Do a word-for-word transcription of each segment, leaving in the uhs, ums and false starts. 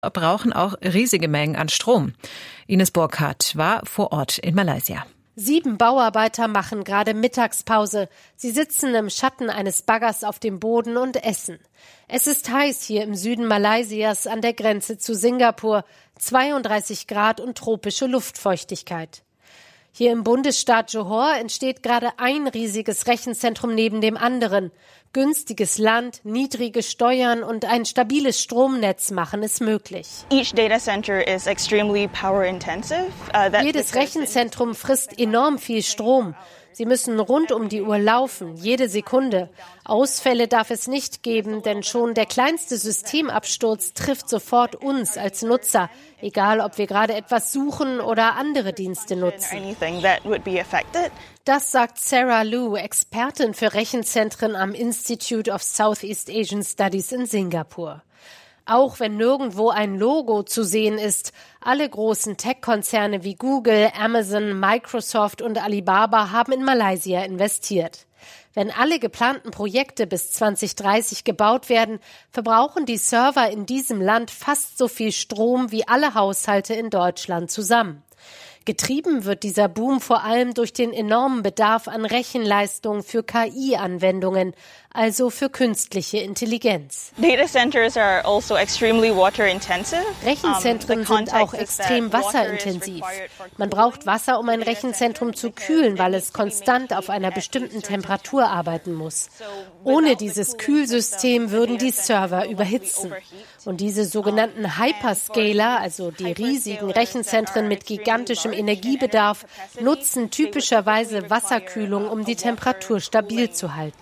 brauchen auch riesige Mengen an Strom. Ines Burkhardt war vor Ort in Malaysia. Sieben Bauarbeiter machen gerade Mittagspause. Sie sitzen im Schatten eines Baggers auf dem Boden und essen. Es ist heiß hier im Süden Malaysias an der Grenze zu Singapur. zweiunddreißig Grad und tropische Luftfeuchtigkeit. Hier im Bundesstaat Johor entsteht gerade ein riesiges Rechenzentrum neben dem anderen. Günstiges Land, niedrige Steuern und ein stabiles Stromnetz machen es möglich. Each data center is extremely power intensive. Uh, Jedes Rechenzentrum frisst enorm viel Strom. Sie müssen rund um die Uhr laufen, jede Sekunde. Ausfälle darf es nicht geben, denn schon der kleinste Systemabsturz trifft sofort uns als Nutzer, egal ob wir gerade etwas suchen oder andere Dienste nutzen. Das sagt Sarah Lu, Expertin für Rechenzentren am Institute of Southeast Asian Studies in Singapur. Auch wenn nirgendwo ein Logo zu sehen ist, alle großen Tech-Konzerne wie Google, Amazon, Microsoft und Alibaba haben in Malaysia investiert. Wenn alle geplanten Projekte bis zwanzig dreißig gebaut werden, verbrauchen die Server in diesem Land fast so viel Strom wie alle Haushalte in Deutschland zusammen. Getrieben wird dieser Boom vor allem durch den enormen Bedarf an Rechenleistung für K I-Anwendungen, also für künstliche Intelligenz. Data centers are also extremely water intensive. Rechenzentren sind auch extrem wasserintensiv. Man braucht Wasser, um ein Rechenzentrum zu kühlen, weil es konstant auf einer bestimmten Temperatur arbeiten muss. Ohne dieses Kühlsystem würden die Server überhitzen. Und diese sogenannten Hyperscaler, also die riesigen Rechenzentren mit gigantischem Energiebedarf, nutzen typischerweise Wasserkühlung, um die Temperatur stabil zu halten.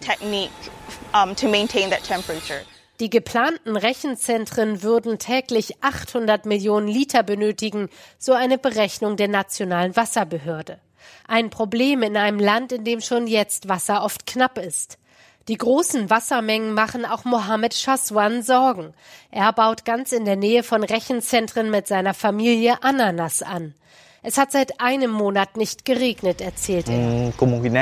Die geplanten Rechenzentren würden täglich achthundert Millionen Liter benötigen, so eine Berechnung der Nationalen Wasserbehörde. Ein Problem in einem Land, in dem schon jetzt Wasser oft knapp ist. Die großen Wassermengen machen auch Mohammed Shaswan Sorgen. Er baut ganz in der Nähe von Rechenzentren mit seiner Familie Ananas an. Es hat seit einem Monat nicht geregnet, erzählt er.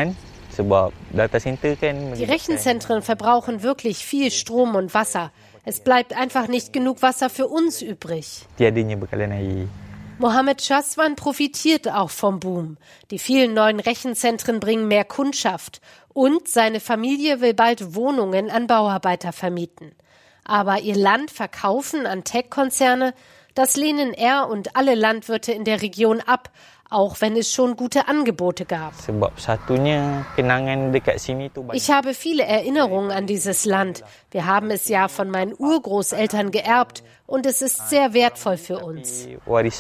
Die Rechenzentren verbrauchen wirklich viel Strom und Wasser. Es bleibt einfach nicht genug Wasser für uns übrig. Mohammed Shaswan profitiert auch vom Boom. Die vielen neuen Rechenzentren bringen mehr Kundschaft. Und seine Familie will bald Wohnungen an Bauarbeiter vermieten. Aber ihr Land verkaufen an Tech-Konzerne, das lehnen er und alle Landwirte in der Region ab, auch wenn es schon gute Angebote gab. Ich habe viele Erinnerungen an dieses Land. Wir haben es ja von meinen Urgroßeltern geerbt und es ist sehr wertvoll für uns.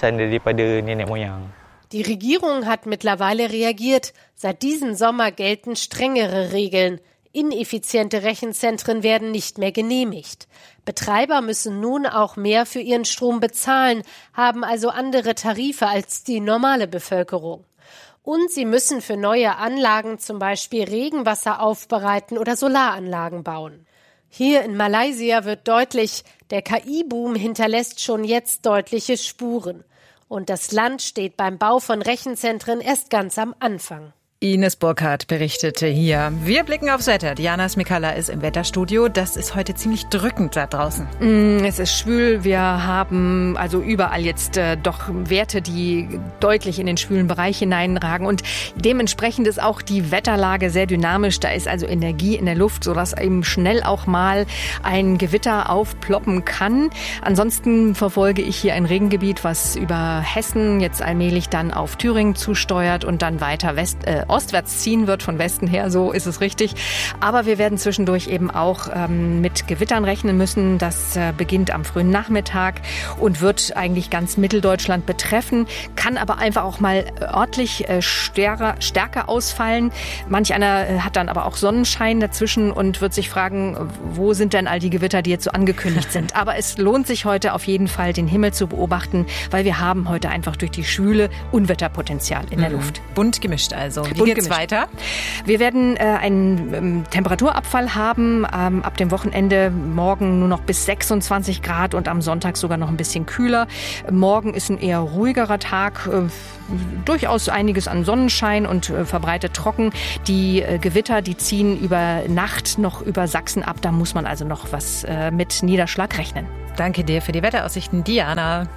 Die Regierung hat mittlerweile reagiert. Seit diesem Sommer gelten strengere Regeln. Ineffiziente Rechenzentren werden nicht mehr genehmigt. Betreiber müssen nun auch mehr für ihren Strom bezahlen, haben also andere Tarife als die normale Bevölkerung. Und sie müssen für neue Anlagen zum Beispiel Regenwasser aufbereiten oder Solaranlagen bauen. Hier in Malaysia wird deutlich, der K I-Boom hinterlässt schon jetzt deutliche Spuren. Und das Land steht beim Bau von Rechenzentren erst ganz am Anfang. Ines Burkhardt berichtete hier. Wir blicken aufs Wetter. Diana Smikala ist im Wetterstudio. Das ist heute ziemlich drückend da draußen. Mm, es ist schwül. Wir haben also überall jetzt äh, doch Werte, die deutlich in den schwülen Bereich hineinragen. Und dementsprechend ist auch die Wetterlage sehr dynamisch. Da ist also Energie in der Luft, sodass eben schnell auch mal ein Gewitter aufploppen kann. Ansonsten verfolge ich hier ein Regengebiet, was über Hessen jetzt allmählich dann auf Thüringen zusteuert und dann weiter West, äh, ostwärts ziehen wird, von Westen her, so ist es richtig. Aber wir werden zwischendurch eben auch ähm, mit Gewittern rechnen müssen. Das äh, beginnt am frühen Nachmittag und wird eigentlich ganz Mitteldeutschland betreffen, kann aber einfach auch mal örtlich äh, stärker, stärker ausfallen. Manch einer äh, hat dann aber auch Sonnenschein dazwischen und wird sich fragen, wo sind denn all die Gewitter, die jetzt so angekündigt sind. Aber es lohnt sich heute auf jeden Fall, den Himmel zu beobachten, weil wir haben heute einfach durch die Schwüle Unwetterpotenzial in der Luft. Bunt gemischt also. Wie geht's weiter? Wir werden äh, einen ähm, Temperaturabfall haben. Ähm, ab dem Wochenende morgen nur noch bis sechsundzwanzig Grad und am Sonntag sogar noch ein bisschen kühler. Morgen ist ein eher ruhigerer Tag. Äh, durchaus einiges an Sonnenschein und äh, verbreitet trocken. Die äh, Gewitter, die ziehen über Nacht noch über Sachsen ab. Da muss man also noch was äh, mit Niederschlag rechnen. Danke dir für die Wetteraussichten, Diana.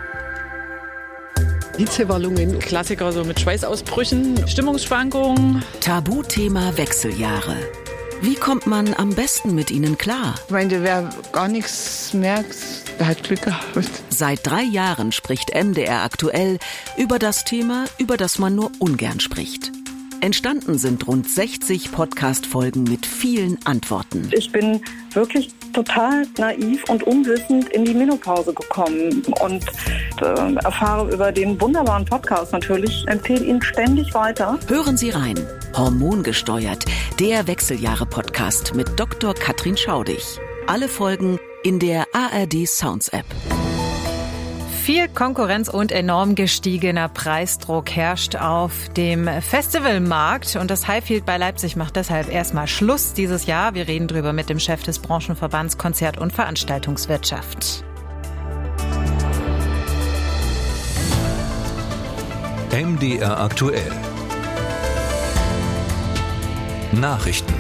Hitzewallungen, Klassiker so mit Schweißausbrüchen, Stimmungsschwankungen. Tabuthema Wechseljahre. Wie kommt man am besten mit ihnen klar? Ich meine, wer gar nichts merkt, der hat Glück gehabt. Seit drei Jahren spricht M D R aktuell über das Thema, über das man nur ungern spricht. Entstanden sind rund sechzig Podcast-Folgen mit vielen Antworten. Ich bin wirklich total naiv und unwissend in die Menopause gekommen und äh, erfahre über den wunderbaren Podcast natürlich, empfehle ihn ständig weiter. Hören Sie rein. Hormongesteuert, der Wechseljahre-Podcast mit Doktor Katrin Schaudig. Alle Folgen in der A R D Sounds App. Viel Konkurrenz und enorm gestiegener Preisdruck herrscht auf dem Festivalmarkt. Und das Highfield bei Leipzig macht deshalb erstmal Schluss dieses Jahr. Wir reden drüber mit dem Chef des Branchenverbands Konzert- und Veranstaltungswirtschaft. M D R aktuell. Nachrichten.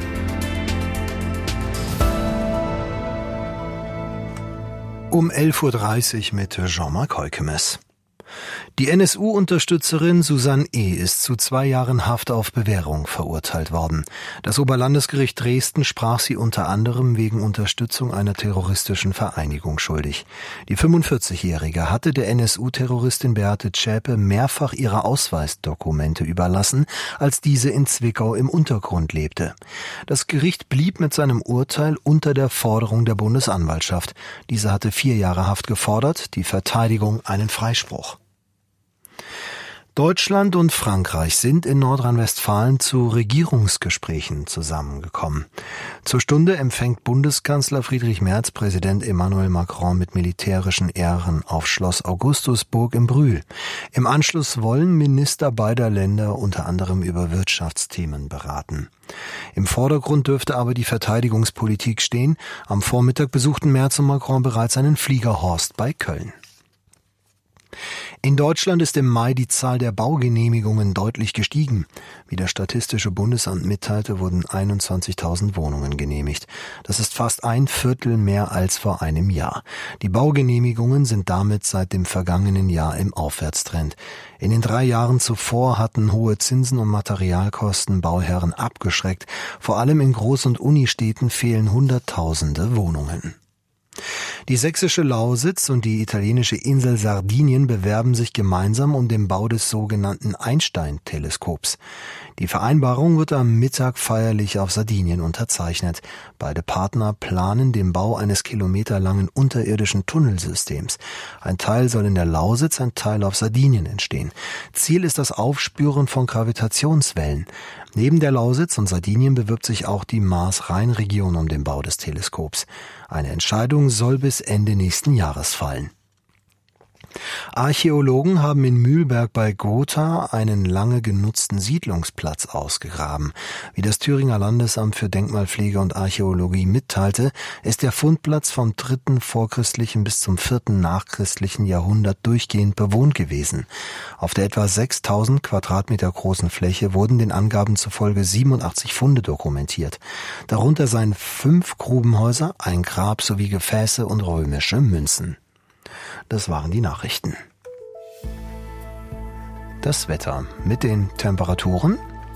Um elf Uhr dreißig mit Jean-Marc Heukemes. Die N S U-Unterstützerin Susanne E. ist zu zwei Jahren Haft auf Bewährung verurteilt worden. Das Oberlandesgericht Dresden sprach sie unter anderem wegen Unterstützung einer terroristischen Vereinigung schuldig. Die fünfundvierzigjährige hatte der N S U-Terroristin Beate Zschäpe mehrfach ihre Ausweisdokumente überlassen, als diese in Zwickau im Untergrund lebte. Das Gericht blieb mit seinem Urteil unter der Forderung der Bundesanwaltschaft. Diese hatte vier Jahre Haft gefordert, die Verteidigung einen Freispruch. Deutschland und Frankreich sind in Nordrhein-Westfalen zu Regierungsgesprächen zusammengekommen. Zur Stunde empfängt Bundeskanzler Friedrich Merz Präsident Emmanuel Macron mit militärischen Ehren auf Schloss Augustusburg im Brühl. Im Anschluss wollen Minister beider Länder unter anderem über Wirtschaftsthemen beraten. Im Vordergrund dürfte aber die Verteidigungspolitik stehen. Am Vormittag besuchten Merz und Macron bereits einen Fliegerhorst bei Köln. In Deutschland ist im Mai die Zahl der Baugenehmigungen deutlich gestiegen. Wie das Statistische Bundesamt mitteilte, wurden einundzwanzigtausend Wohnungen genehmigt. Das ist fast ein Viertel mehr als vor einem Jahr. Die Baugenehmigungen sind damit seit dem vergangenen Jahr im Aufwärtstrend. In den drei Jahren zuvor hatten hohe Zinsen und Materialkosten Bauherren abgeschreckt. Vor allem in Groß- und Unistädten fehlen Hunderttausende Wohnungen. Die sächsische Lausitz und die italienische Insel Sardinien bewerben sich gemeinsam um den Bau des sogenannten Einstein-Teleskops. Die Vereinbarung wird am Mittag feierlich auf Sardinien unterzeichnet. Beide Partner planen den Bau eines kilometerlangen unterirdischen Tunnelsystems. Ein Teil soll in der Lausitz, ein Teil auf Sardinien entstehen. Ziel ist das Aufspüren von Gravitationswellen. Neben der Lausitz und Sardinien bewirbt sich auch die Maas-Rhein-Region um den Bau des Teleskops. Eine Entscheidung soll bis Ende nächsten Jahres fallen. Archäologen haben in Mühlberg bei Gotha einen lange genutzten Siedlungsplatz ausgegraben. Wie das Thüringer Landesamt für Denkmalpflege und Archäologie mitteilte, ist der Fundplatz vom dritten vorchristlichen bis zum vierten nachchristlichen Jahrhundert durchgehend bewohnt gewesen. Auf der etwa sechstausend Quadratmeter großen Fläche wurden den Angaben zufolge siebenundachtzig Funde dokumentiert. Darunter seien fünf Grubenhäuser, ein Grab sowie Gefäße und römische Münzen. Das waren die Nachrichten. Das Wetter mit den Temperaturen.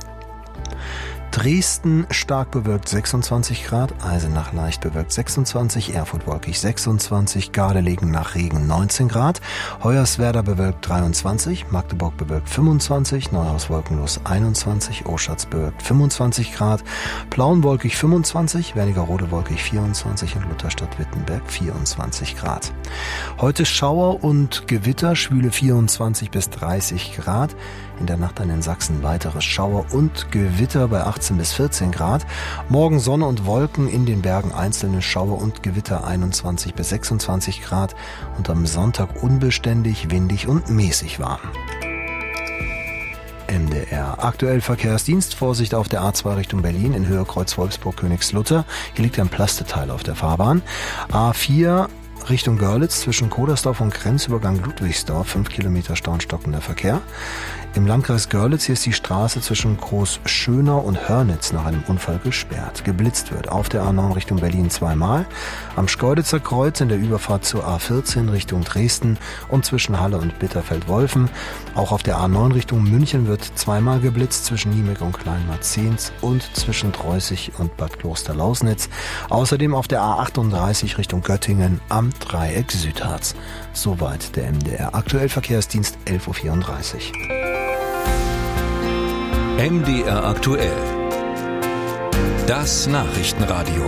Dresden stark bewölkt sechsundzwanzig Grad, Eisenach leicht bewölkt sechsundzwanzig, Erfurt wolkig sechsundzwanzig, Gardelegen nach Regen neunzehn Grad, Hoyerswerda bewölkt dreiundzwanzig, Magdeburg bewölkt fünfundzwanzig, Neuhaus wolkenlos einundzwanzig, Oschatz bewölkt fünfundzwanzig Grad, Plauen wolkig fünfundzwanzig, Wernigerode wolkig vierundzwanzig und Lutherstadt-Wittenberg vierundzwanzig Grad. Heute Schauer und Gewitter, schwüle vierundzwanzig bis dreißig Grad. In der Nacht dann in Sachsen weiteres Schauer und Gewitter bei achtzehn bis vierzehn Grad. Morgen Sonne und Wolken, in den Bergen einzelne Schauer und Gewitter einundzwanzig bis sechsundzwanzig Grad. Und am Sonntag unbeständig, windig und mäßig warm. M D R. Aktuell Verkehrsdienst, Vorsicht auf der A zwei Richtung Berlin in Höhe Kreuz Wolfsburg-Königslutter. Hier liegt ein Plasteteil auf der Fahrbahn. A vier Richtung Görlitz zwischen Kodersdorf und Grenzübergang Ludwigsdorf, fünf Kilometer Stau und stockender Verkehr. Im Landkreis Görlitz hier ist die Straße zwischen Großschönau und Hörnitz nach einem Unfall gesperrt. Geblitzt wird auf der A neun Richtung Berlin zweimal, am Schkeuditzer Kreuz in der Überfahrt zur A vierzehn Richtung Dresden und zwischen Halle und Bitterfeld-Wolfen. Auch auf der A neun Richtung München wird zweimal geblitzt zwischen Niemek und Kleinmarzens und zwischen Dreußig und Bad Klosterlausnitz. Außerdem auf der A achtunddreißig Richtung Göttingen am Dreieck Südharz. Soweit der M D R. Aktuell Verkehrsdienst elf Uhr vierunddreißig. M D R aktuell. Das Nachrichtenradio.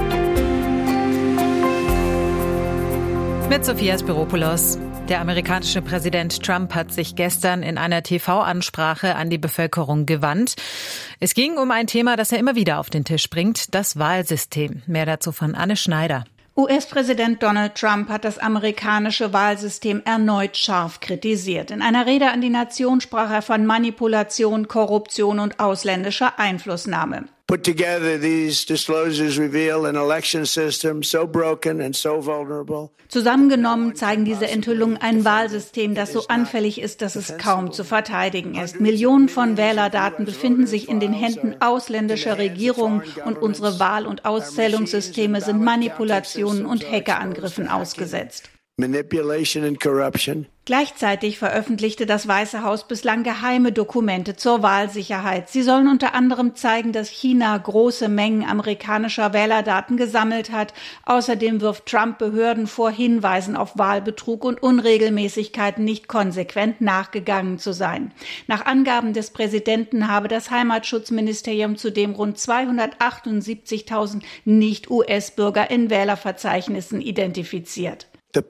Mit Sophia Spiropoulos. Der amerikanische Präsident Trump hat sich gestern in einer T V-Ansprache an die Bevölkerung gewandt. Es ging um ein Thema, das er immer wieder auf den Tisch bringt, das Wahlsystem. Mehr dazu von Anne Schneider. U S-Präsident Donald Trump hat das amerikanische Wahlsystem erneut scharf kritisiert. In einer Rede an die Nation sprach er von Manipulation, Korruption und ausländischer Einflussnahme. Put together, these disclosures reveal an election system so broken and so vulnerable. Zusammengenommen zeigen diese Enthüllungen ein Wahlsystem, das so anfällig ist, dass es kaum zu verteidigen ist. Millionen von Wählerdaten befinden sich in den Händen ausländischer Regierungen und unsere Wahl- und Auszählungssysteme sind Manipulationen und Hackerangriffen ausgesetzt. Manipulation and corruption. Gleichzeitig veröffentlichte das Weiße Haus bislang geheime Dokumente zur Wahlsicherheit. Sie sollen unter anderem zeigen, dass China große Mengen amerikanischer Wählerdaten gesammelt hat. Außerdem wirft Trump Behörden vor, Hinweisen auf Wahlbetrug und Unregelmäßigkeiten nicht konsequent nachgegangen zu sein. Nach Angaben des Präsidenten habe das Heimatschutzministerium zudem rund zweihundertachtundsiebzigtausend Nicht-U S-Bürger in Wählerverzeichnissen identifiziert.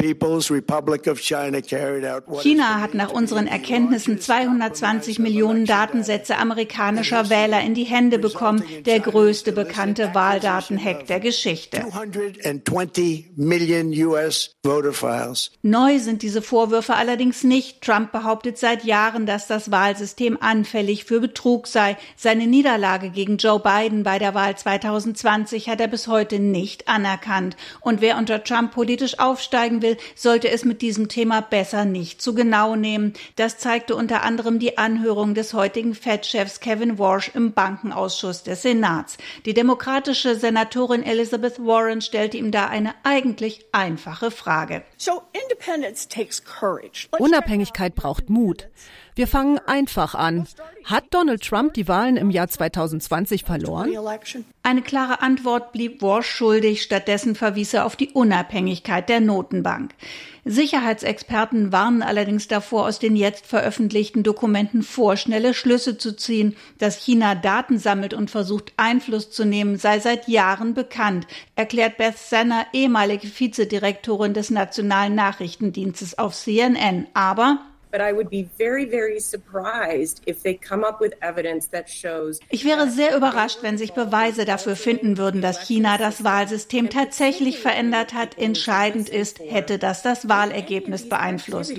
China hat nach unseren Erkenntnissen zweihundertzwanzig Millionen Datensätze amerikanischer Wähler in die Hände bekommen, der größte bekannte Wahldatenhack der Geschichte. Neu sind diese Vorwürfe allerdings nicht. Trump behauptet seit Jahren, dass das Wahlsystem anfällig für Betrug sei. Seine Niederlage gegen Joe Biden bei der Wahl zweitausendzwanzig hat er bis heute nicht anerkannt. Und wer unter Trump politisch aufsteigen will, sollte es mit diesem Thema besser nicht zu genau nehmen. Das zeigte unter anderem die Anhörung des heutigen Fed-Chefs Kevin Warsh im Bankenausschuss des Senats. Die demokratische Senatorin Elizabeth Warren stellte ihm da eine eigentlich einfache Frage. Unabhängigkeit braucht Mut. Wir fangen einfach an. Hat Donald Trump die Wahlen im Jahr zweitausendzwanzig verloren? Eine klare Antwort blieb Warsh schuldig. Stattdessen verwies er auf die Unabhängigkeit der Notenbank. Sicherheitsexperten warnen allerdings davor, aus den jetzt veröffentlichten Dokumenten vorschnelle Schlüsse zu ziehen. Dass China Daten sammelt und versucht, Einfluss zu nehmen, sei seit Jahren bekannt, erklärt Beth Sanner, ehemalige Vizedirektorin des Nationalen Nachrichtendienstes auf C N N. Aber ich wäre sehr überrascht, wenn sich Beweise dafür finden würden, dass China das Wahlsystem tatsächlich verändert hat. Entscheidend ist, hätte das das Wahlergebnis beeinflusst.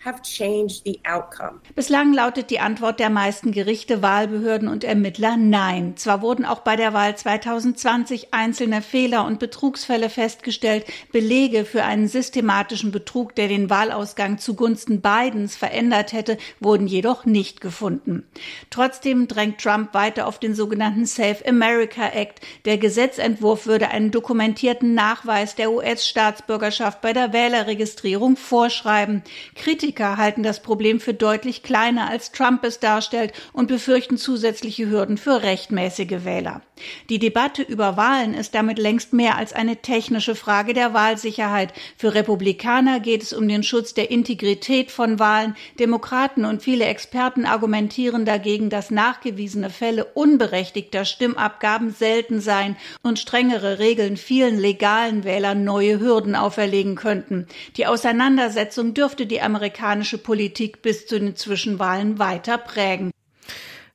Bislang lautet die Antwort der meisten Gerichte, Wahlbehörden und Ermittler nein. Zwar wurden auch bei der Wahl zweitausendzwanzig einzelne Fehler und Betrugsfälle festgestellt, Belege für einen systematischen Betrug, der den Wahlausgang zugunsten Bidens verändert hätte, wurden jedoch nicht gefunden. Trotzdem drängt Trump weiter auf den sogenannten Save America Act. Der Gesetzentwurf würde einen dokumentierten Nachweis der U S-Staatsbürgerschaft bei der Wählerregistrierung vorschreiben. Kritiker halten das Problem für deutlich kleiner, als Trump es darstellt, und befürchten zusätzliche Hürden für rechtmäßige Wähler. Die Debatte über Wahlen ist damit längst mehr als eine technische Frage der Wahlsicherheit. Für Republikaner geht es um den Schutz der Integrität von Wahlen. Demokraten und viele Experten argumentieren dagegen, dass nachgewiesene Fälle unberechtigter Stimmabgaben selten seien und strengere Regeln vielen legalen Wählern neue Hürden auferlegen könnten. Die Auseinandersetzung dürfte die amerikanische Politik bis zu den Zwischenwahlen weiter prägen.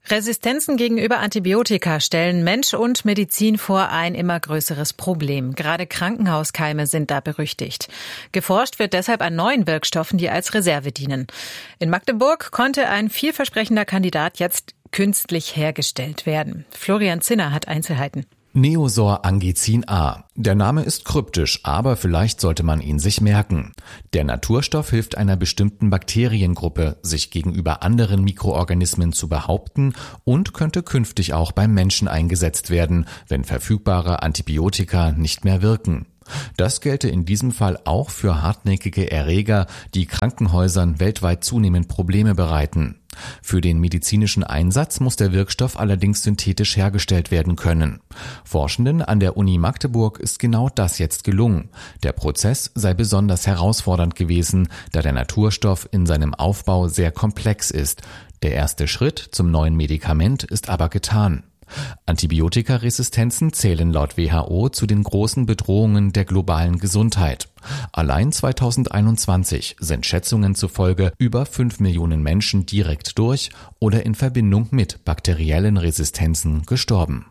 Resistenzen gegenüber Antibiotika stellen Mensch und Medizin vor ein immer größeres Problem. Gerade Krankenhauskeime sind da berüchtigt. Geforscht wird deshalb an neuen Wirkstoffen, die als Reserve dienen. In Magdeburg konnte ein vielversprechender Kandidat jetzt künstlich hergestellt werden. Florian Zinner hat Einzelheiten. Neosor-Angizin A. Der Name ist kryptisch, aber vielleicht sollte man ihn sich merken. Der Naturstoff hilft einer bestimmten Bakteriengruppe, sich gegenüber anderen Mikroorganismen zu behaupten und könnte künftig auch beim Menschen eingesetzt werden, wenn verfügbare Antibiotika nicht mehr wirken. Das gelte in diesem Fall auch für hartnäckige Erreger, die Krankenhäusern weltweit zunehmend Probleme bereiten. Für den medizinischen Einsatz muss der Wirkstoff allerdings synthetisch hergestellt werden können. Forschenden an der Uni Magdeburg ist genau das jetzt gelungen. Der Prozess sei besonders herausfordernd gewesen, da der Naturstoff in seinem Aufbau sehr komplex ist. Der erste Schritt zum neuen Medikament ist aber getan. Antibiotikaresistenzen zählen laut W H O zu den großen Bedrohungen der globalen Gesundheit. Allein zweitausendeinundzwanzig sind Schätzungen zufolge über fünf Millionen Menschen direkt durch oder in Verbindung mit bakteriellen Resistenzen gestorben.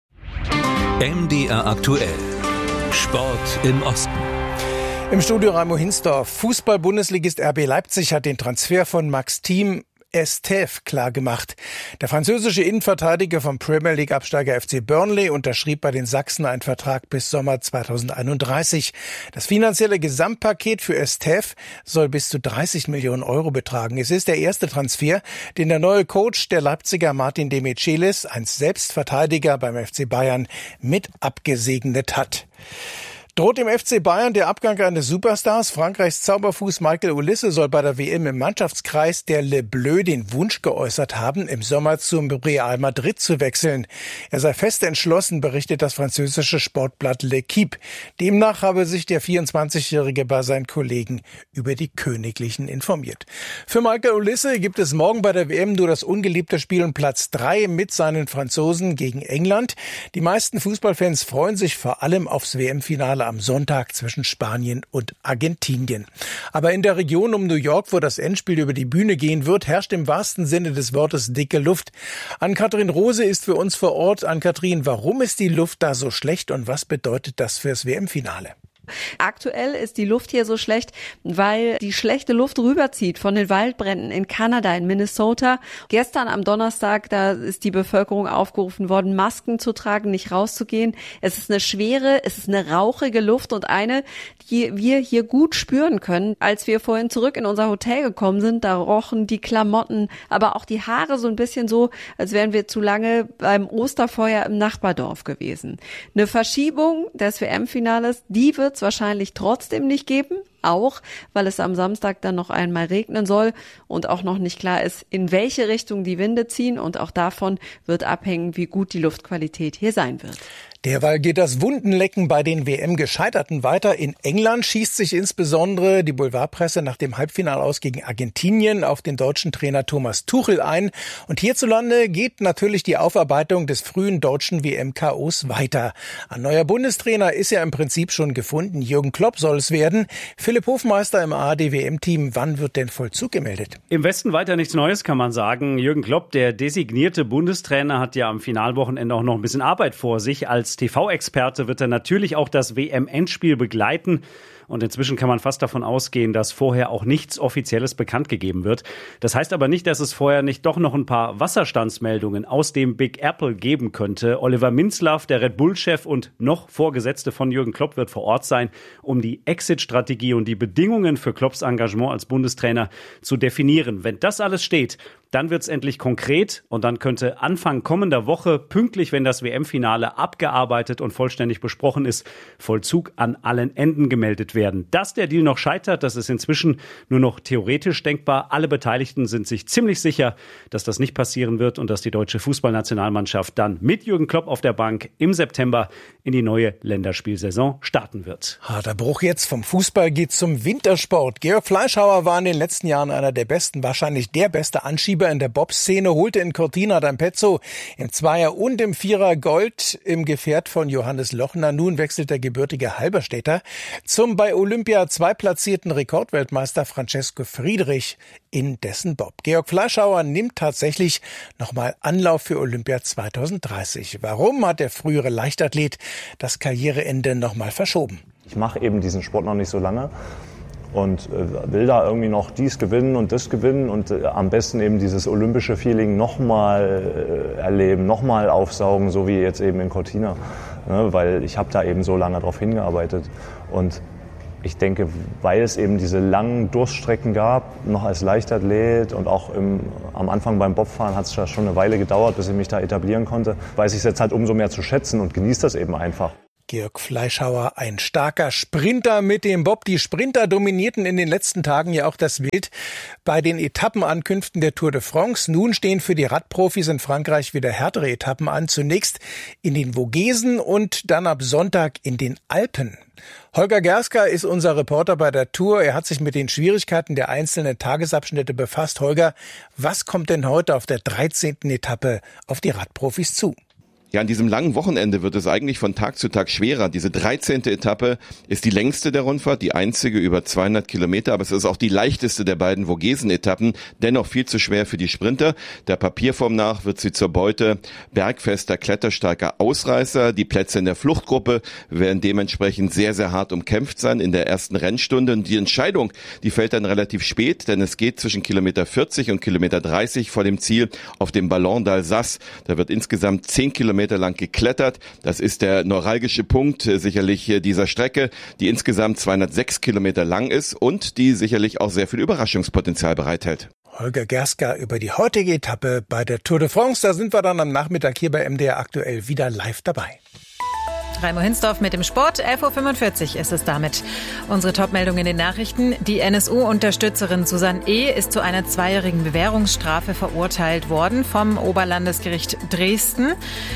M D R aktuell. Sport im Osten. Im Studio Raimo Hinsdorf. Fußball-Bundesligist R B Leipzig hat den Transfer von Max Thiem Estève klargemacht. Der französische Innenverteidiger vom Premier League-Absteiger F C Burnley unterschrieb bei den Sachsen einen Vertrag bis Sommer zweitausendeinunddreißig. Das finanzielle Gesamtpaket für Estève soll bis zu dreißig Millionen Euro betragen. Es ist der erste Transfer, den der neue Coach der Leipziger Martin de Michelis, einst selbst Verteidiger beim F C Bayern, mit abgesegnet hat. Droht dem F C Bayern der Abgang eines Superstars? Frankreichs Zauberfuß Michael Olise soll bei der W M im Mannschaftskreis der Le Bleu den Wunsch geäußert haben, im Sommer zum Real Madrid zu wechseln. Er sei fest entschlossen, berichtet das französische Sportblatt L'Équipe. Demnach habe sich der vierundzwanzigjährige bei seinen Kollegen über die Königlichen informiert. Für Michael Olise gibt es morgen bei der W M nur das ungeliebte Spiel um Platz drei mit seinen Franzosen gegen England. Die meisten Fußballfans freuen sich vor allem aufs W M-Finale am Sonntag zwischen Spanien und Argentinien. Aber in der Region um New York, wo das Endspiel über die Bühne gehen wird, herrscht im wahrsten Sinne des Wortes dicke Luft. Ann-Kathrin Rose ist für uns vor Ort. Ann-Kathrin, warum ist die Luft da so schlecht und was bedeutet das fürs W M-Finale? Aktuell ist die Luft hier so schlecht, weil die schlechte Luft rüberzieht von den Waldbränden in Kanada, in Minnesota. Gestern am Donnerstag, da ist die Bevölkerung aufgerufen worden, Masken zu tragen, nicht rauszugehen. Es ist eine schwere, es ist eine rauchige Luft und eine, die wir hier gut spüren können. Als wir vorhin zurück in unser Hotel gekommen sind, da rochen die Klamotten, aber auch die Haare so ein bisschen so, als wären wir zu lange beim Osterfeuer im Nachbardorf gewesen. Eine Verschiebung des W M-Finales, die wird es wahrscheinlich trotzdem nicht geben, auch weil es am Samstag dann noch einmal regnen soll und auch noch nicht klar ist, in welche Richtung die Winde ziehen, und auch davon wird abhängen, wie gut die Luftqualität hier sein wird. Derweil geht das Wundenlecken bei den W M-Gescheiterten weiter. In England schießt sich insbesondere die Boulevardpresse nach dem Halbfinalaus gegen Argentinien auf den deutschen Trainer Thomas Tuchel ein. Und hierzulande geht natürlich die Aufarbeitung des frühen deutschen W M-K Os weiter. Ein neuer Bundestrainer ist ja im Prinzip schon gefunden. Jürgen Klopp soll es werden. Philipp Hofmeister im A R D-W M-Team. Wann wird denn Vollzug gemeldet? Im Westen weiter nichts Neues, kann man sagen. Jürgen Klopp, der designierte Bundestrainer, hat ja am Finalwochenende auch noch ein bisschen Arbeit vor sich. Als T V-Experte wird er natürlich auch das W M-Endspiel begleiten. Und inzwischen kann man fast davon ausgehen, dass vorher auch nichts Offizielles bekannt gegeben wird. Das heißt aber nicht, dass es vorher nicht doch noch ein paar Wasserstandsmeldungen aus dem Big Apple geben könnte. Oliver Minzlaff, der Red Bull-Chef und noch Vorgesetzte von Jürgen Klopp, wird vor Ort sein, um die Exit-Strategie und die Bedingungen für Klopps Engagement als Bundestrainer zu definieren. Wenn das alles steht, dann wird es endlich konkret und dann könnte Anfang kommender Woche, pünktlich, wenn das W M-Finale abgearbeitet und vollständig besprochen ist, Vollzug an allen Enden gemeldet werden. Dass der Deal noch scheitert, das ist inzwischen nur noch theoretisch denkbar. Alle Beteiligten sind sich ziemlich sicher, dass das nicht passieren wird und dass die deutsche Fußballnationalmannschaft dann mit Jürgen Klopp auf der Bank im September in die neue Länderspielsaison starten wird. Harter Bruch jetzt. Vom Fußball geht zum Wintersport. Georg Fleischhauer war in den letzten Jahren einer der besten, wahrscheinlich der beste Anschieber in der Bobszene, holte in Cortina d'Ampezzo im Zweier und im Vierer Gold im Gefährt von Johannes Lochner. Nun wechselt der gebürtige Halberstädter zum bei Olympia zweitplatzierten Rekordweltmeister Francesco Friedrich in dessen Bob. Georg Fleischhauer nimmt tatsächlich nochmal Anlauf für Olympia zweitausenddreißig. Warum hat der frühere Leichtathlet das Karriereende nochmal verschoben? Ich mache eben diesen Sport noch nicht so lange und will da irgendwie noch dies gewinnen und das gewinnen und am besten eben dieses olympische Feeling nochmal erleben, nochmal aufsaugen, so wie jetzt eben in Cortina, ne, weil ich habe da eben so lange drauf hingearbeitet und ich denke, weil es eben diese langen Durststrecken gab, noch als Leichtathlet und auch im, am Anfang beim Bobfahren hat es ja schon eine Weile gedauert, bis ich mich da etablieren konnte, weiß ich es jetzt halt umso mehr zu schätzen und genieße das eben einfach. Georg Fleischhauer, ein starker Sprinter mit dem Bob. Die Sprinter dominierten in den letzten Tagen ja auch das Bild bei den Etappenankünften der Tour de France. Nun stehen für die Radprofis in Frankreich wieder härtere Etappen an. Zunächst in den Vogesen und dann ab Sonntag in den Alpen. Holger Gersker ist unser Reporter bei der Tour. Er hat sich mit den Schwierigkeiten der einzelnen Tagesabschnitte befasst. Holger, was kommt denn heute auf der dreizehnten Etappe auf die Radprofis zu? Ja, an diesem langen Wochenende wird es eigentlich von Tag zu Tag schwerer. Diese dreizehnte Etappe ist die längste der Rundfahrt, die einzige über zweihundert Kilometer, aber es ist auch die leichteste der beiden Vogesen-Etappen, dennoch viel zu schwer für die Sprinter. Der Papierform nach wird sie zur Beute bergfester, kletterstarker Ausreißer. Die Plätze in der Fluchtgruppe werden dementsprechend sehr, sehr hart umkämpft sein in der ersten Rennstunde. Und die Entscheidung, die fällt dann relativ spät, denn es geht zwischen Kilometer vierzig und Kilometer dreißig vor dem Ziel auf dem Ballon d'Alsace. Da wird insgesamt zehn Kilometer lang geklettert. Das ist der neuralgische Punkt sicherlich dieser Strecke, die insgesamt zweihundertsechs Kilometer lang ist und die sicherlich auch sehr viel Überraschungspotenzial bereithält. Holger Gersker über die heutige Etappe bei der Tour de France. Da sind wir dann am Nachmittag hier bei M D R aktuell wieder live dabei. Raimo Hinsdorf mit dem Sport. elf Uhr fünfundvierzig ist es damit. Unsere Topmeldung in den Nachrichten. Die N S U-Unterstützerin Susanne E. ist zu einer zweijährigen Bewährungsstrafe verurteilt worden vom Oberlandesgericht Dresden.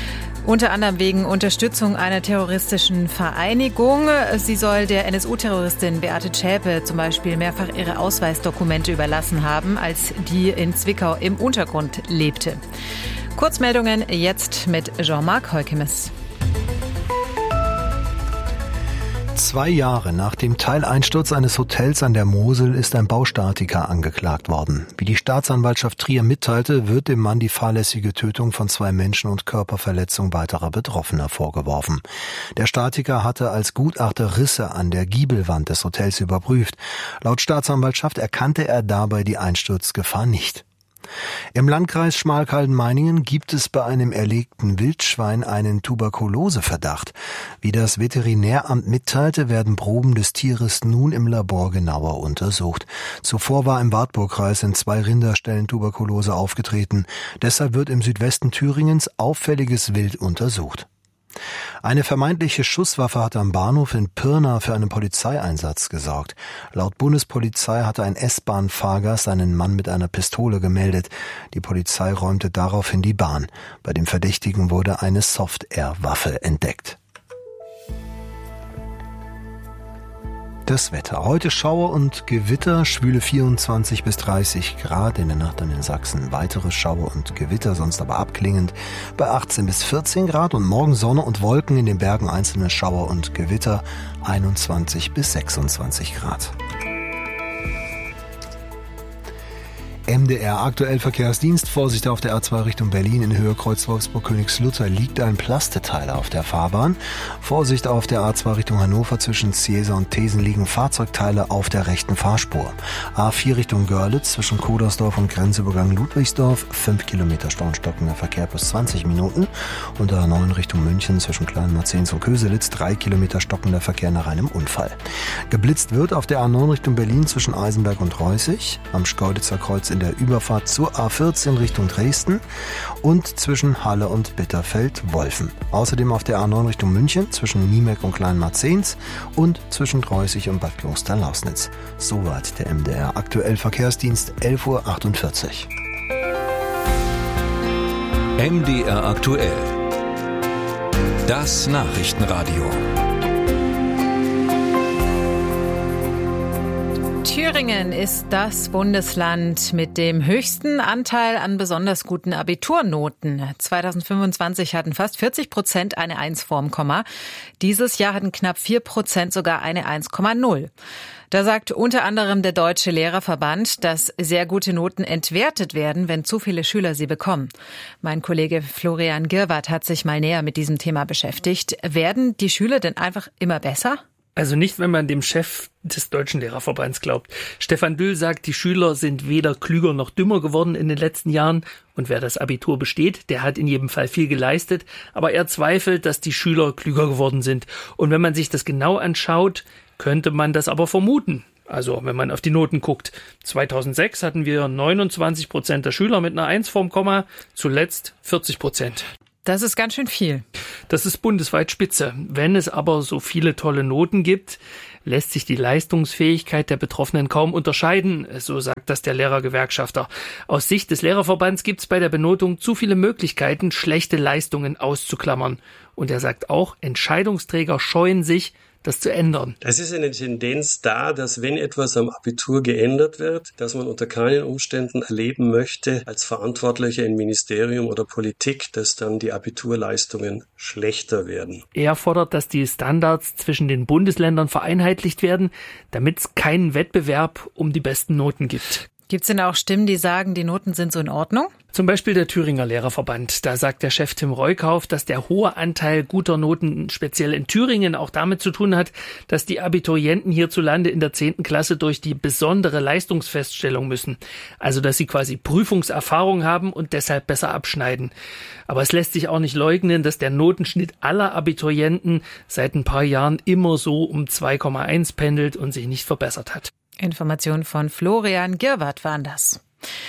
Unter anderem wegen Unterstützung einer terroristischen Vereinigung. Sie soll der N S U-Terroristin Beate Zschäpe zum Beispiel mehrfach ihre Ausweisdokumente überlassen haben, als die in Zwickau im Untergrund lebte. Kurzmeldungen jetzt mit Jean-Marc Heukemes. Zwei Jahre nach dem Teileinsturz eines Hotels an der Mosel ist ein Baustatiker angeklagt worden. Wie die Staatsanwaltschaft Trier mitteilte, wird dem Mann die fahrlässige Tötung von zwei Menschen und Körperverletzung weiterer Betroffener vorgeworfen. Der Statiker hatte als Gutachter Risse an der Giebelwand des Hotels überprüft. Laut Staatsanwaltschaft erkannte er dabei die Einsturzgefahr nicht. Im Landkreis Schmalkalden-Meiningen gibt es bei einem erlegten Wildschwein einen Tuberkuloseverdacht. Wie das Veterinäramt mitteilte, werden Proben des Tieres nun im Labor genauer untersucht. Zuvor war im Wartburgkreis in zwei Rinderställen Tuberkulose aufgetreten. Deshalb wird im Südwesten Thüringens auffälliges Wild untersucht. Eine vermeintliche Schusswaffe hatte am Bahnhof in Pirna für einen Polizeieinsatz gesorgt. Laut Bundespolizei hatte ein S-Bahn-Fahrgast einen Mann mit einer Pistole gemeldet. Die Polizei räumte daraufhin die Bahn. Bei dem Verdächtigen wurde eine Soft-Air-Waffe entdeckt. Das Wetter. Heute Schauer und Gewitter, schwüle vierundzwanzig bis dreißig Grad. In der Nacht dann in Sachsen weitere Schauer und Gewitter, sonst aber abklingend bei achtzehn bis vierzehn Grad. Und morgen Sonne und Wolken, in den Bergen einzelne Schauer und Gewitter, einundzwanzig bis sechsundzwanzig Grad. M D R aktuell Verkehrsdienst. Vorsicht auf der A zwei Richtung Berlin in Höhe Kreuz Wolfsburg-Königslutter liegt ein Plasteteiler auf der Fahrbahn. Vorsicht auf der A zwei Richtung Hannover zwischen Ziesa und Thesen liegen Fahrzeugteile auf der rechten Fahrspur. A vier Richtung Görlitz zwischen Kodersdorf und Grenzübergang Ludwigsdorf fünf Kilometer Stau und stockender Verkehr plus zwanzig Minuten. Und A neun Richtung München zwischen Kleinmarzens und Köselitz drei Kilometer stockender Verkehr nach einem Unfall. Geblitzt wird auf der A neun Richtung Berlin zwischen Eisenberg und Reußig, am Schkeuditzer Kreuz in der Überfahrt zur A vierzehn Richtung Dresden und zwischen Halle und Bitterfeld-Wolfen. Außerdem auf der A neun Richtung München zwischen Niemeck und Kleinmarzens und zwischen Reußig und Bad Kloster-Lausnitz. Soweit der M D R aktuell Verkehrsdienst, elf Uhr achtundvierzig. M D R aktuell. Das Nachrichtenradio. Thüringen ist das Bundesland mit dem höchsten Anteil an besonders guten Abiturnoten. zweitausendfünfundzwanzig hatten fast vierzig Prozent eine eins vorm Komma. Dieses Jahr hatten knapp vier Prozent sogar eine eins Komma null. Da sagt unter anderem der Deutsche Lehrerverband, dass sehr gute Noten entwertet werden, wenn zu viele Schüler sie bekommen. Mein Kollege Florian Girwart hat sich mal näher mit diesem Thema beschäftigt. Werden die Schüler denn einfach immer besser? Also nicht, wenn man dem Chef des Deutschen Lehrerverbands glaubt. Stefan Düll sagt, die Schüler sind weder klüger noch dümmer geworden in den letzten Jahren. Und wer das Abitur besteht, der hat in jedem Fall viel geleistet. Aber er zweifelt, dass die Schüler klüger geworden sind. Und wenn man sich das genau anschaut, könnte man das aber vermuten. Also wenn man auf die Noten guckt. zweitausendsechs hatten wir neunundzwanzig Prozent der Schüler mit einer eins vorm Komma, zuletzt vierzig Prozent. Das ist ganz schön viel. Das ist bundesweit spitze. Wenn es aber so viele tolle Noten gibt, lässt sich die Leistungsfähigkeit der Betroffenen kaum unterscheiden, so sagt das der Lehrergewerkschafter. Aus Sicht des Lehrerverbands gibt es bei der Benotung zu viele Möglichkeiten, schlechte Leistungen auszuklammern. Und er sagt auch, Entscheidungsträger scheuen sich, das zu ändern. Es ist eine Tendenz da, dass wenn etwas am Abitur geändert wird, dass man unter keinen Umständen erleben möchte, als Verantwortlicher im Ministerium oder Politik, dass dann die Abiturleistungen schlechter werden. Er fordert, dass die Standards zwischen den Bundesländern vereinheitlicht werden, damit es keinen Wettbewerb um die besten Noten gibt. Gibt es denn auch Stimmen, die sagen, die Noten sind so in Ordnung? Zum Beispiel der Thüringer Lehrerverband. Da sagt der Chef Tim Reukauf, dass der hohe Anteil guter Noten speziell in Thüringen auch damit zu tun hat, dass die Abiturienten hierzulande in der zehnten Klasse durch die besondere Leistungsfeststellung müssen. Also dass sie quasi Prüfungserfahrung haben und deshalb besser abschneiden. Aber es lässt sich auch nicht leugnen, dass der Notenschnitt aller Abiturienten seit ein paar Jahren immer so um zwei Komma eins pendelt und sich nicht verbessert hat. Informationen von Florian Girwart waren das.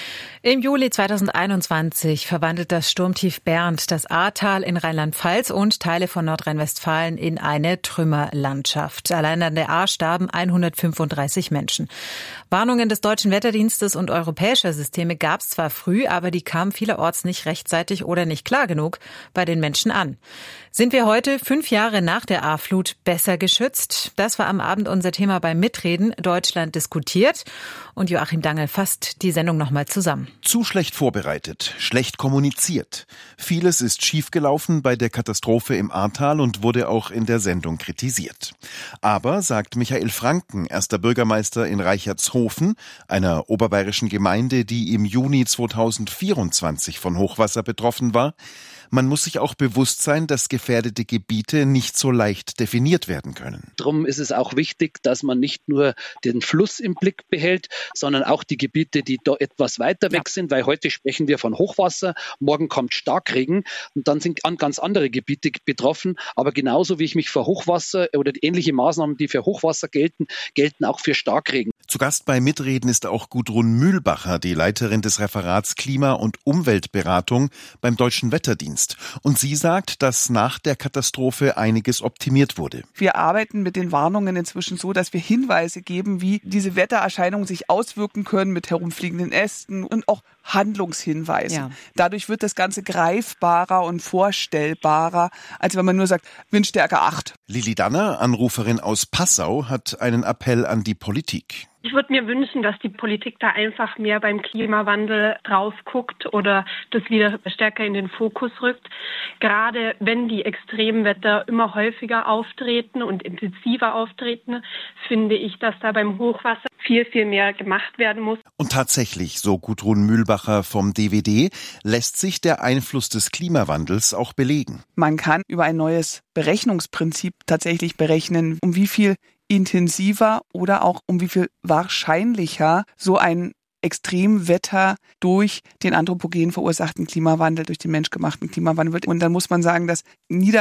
Im Juli zweitausendeinundzwanzig verwandelt das Sturmtief Bernd das Ahrtal in Rheinland-Pfalz und Teile von Nordrhein-Westfalen in eine Trümmerlandschaft. Allein an der Ahr starben hundertfünfunddreißig Menschen. Warnungen des Deutschen Wetterdienstes und europäischer Systeme gab es zwar früh, aber die kamen vielerorts nicht rechtzeitig oder nicht klar genug bei den Menschen an. Sind wir heute, fünf Jahre nach der Ahrflut, besser geschützt? Das war am Abend unser Thema beim Mitreden Deutschland diskutiert. Und Joachim Dangel fasst die Sendung nochmal zusammen. Zu schlecht vorbereitet, schlecht kommuniziert. Vieles ist schiefgelaufen bei der Katastrophe im Ahrtal und wurde auch in der Sendung kritisiert. Aber, sagt Michael Franken, erster Bürgermeister in Reichertshofen, einer oberbayerischen Gemeinde, die im Juni zweitausendvierundzwanzig von Hochwasser betroffen war, man muss sich auch bewusst sein, dass gefährdete Gebiete nicht so leicht definiert werden können. Darum ist es auch wichtig, dass man nicht nur den Fluss im Blick behält, sondern auch die Gebiete, die da etwas weiter weg sind, weil heute sprechen wir von Hochwasser, morgen kommt Starkregen und dann sind ganz andere Gebiete betroffen. Aber genauso wie ich mich für Hochwasser oder ähnliche Maßnahmen, die für Hochwasser gelten, gelten auch für Starkregen. Zu Gast bei Mitreden ist auch Gudrun Mühlbacher, die Leiterin des Referats Klima- und Umweltberatung beim Deutschen Wetterdienst. Und sie sagt, dass nach der Katastrophe einiges optimiert wurde. Wir arbeiten mit den Warnungen inzwischen so, dass wir Hinweise geben, wie diese Wettererscheinungen sich auswirken können mit herumfliegenden Ästen und auch Handlungshinweise. Ja. Dadurch wird das Ganze greifbarer und vorstellbarer, als wenn man nur sagt, Windstärke acht. Lili Danner, Anruferin aus Passau, hat einen Appell an die Politik. Ich würde mir wünschen, dass die Politik da einfach mehr beim Klimawandel drauf guckt oder das wieder stärker in den Fokus rückt. Gerade wenn die Extremwetter immer häufiger auftreten und intensiver auftreten, finde ich, dass da beim Hochwasser viel, viel mehr gemacht werden muss. Und tatsächlich, so Gudrun Mühlbacher vom D W D, lässt sich der Einfluss des Klimawandels auch belegen. Man kann über ein neues Berechnungsprinzip tatsächlich berechnen, um wie viel intensiver oder auch um wie viel wahrscheinlicher so ein Extremwetter durch den anthropogen verursachten Klimawandel, durch den menschgemachten Klimawandel wird. Und dann muss man sagen, dass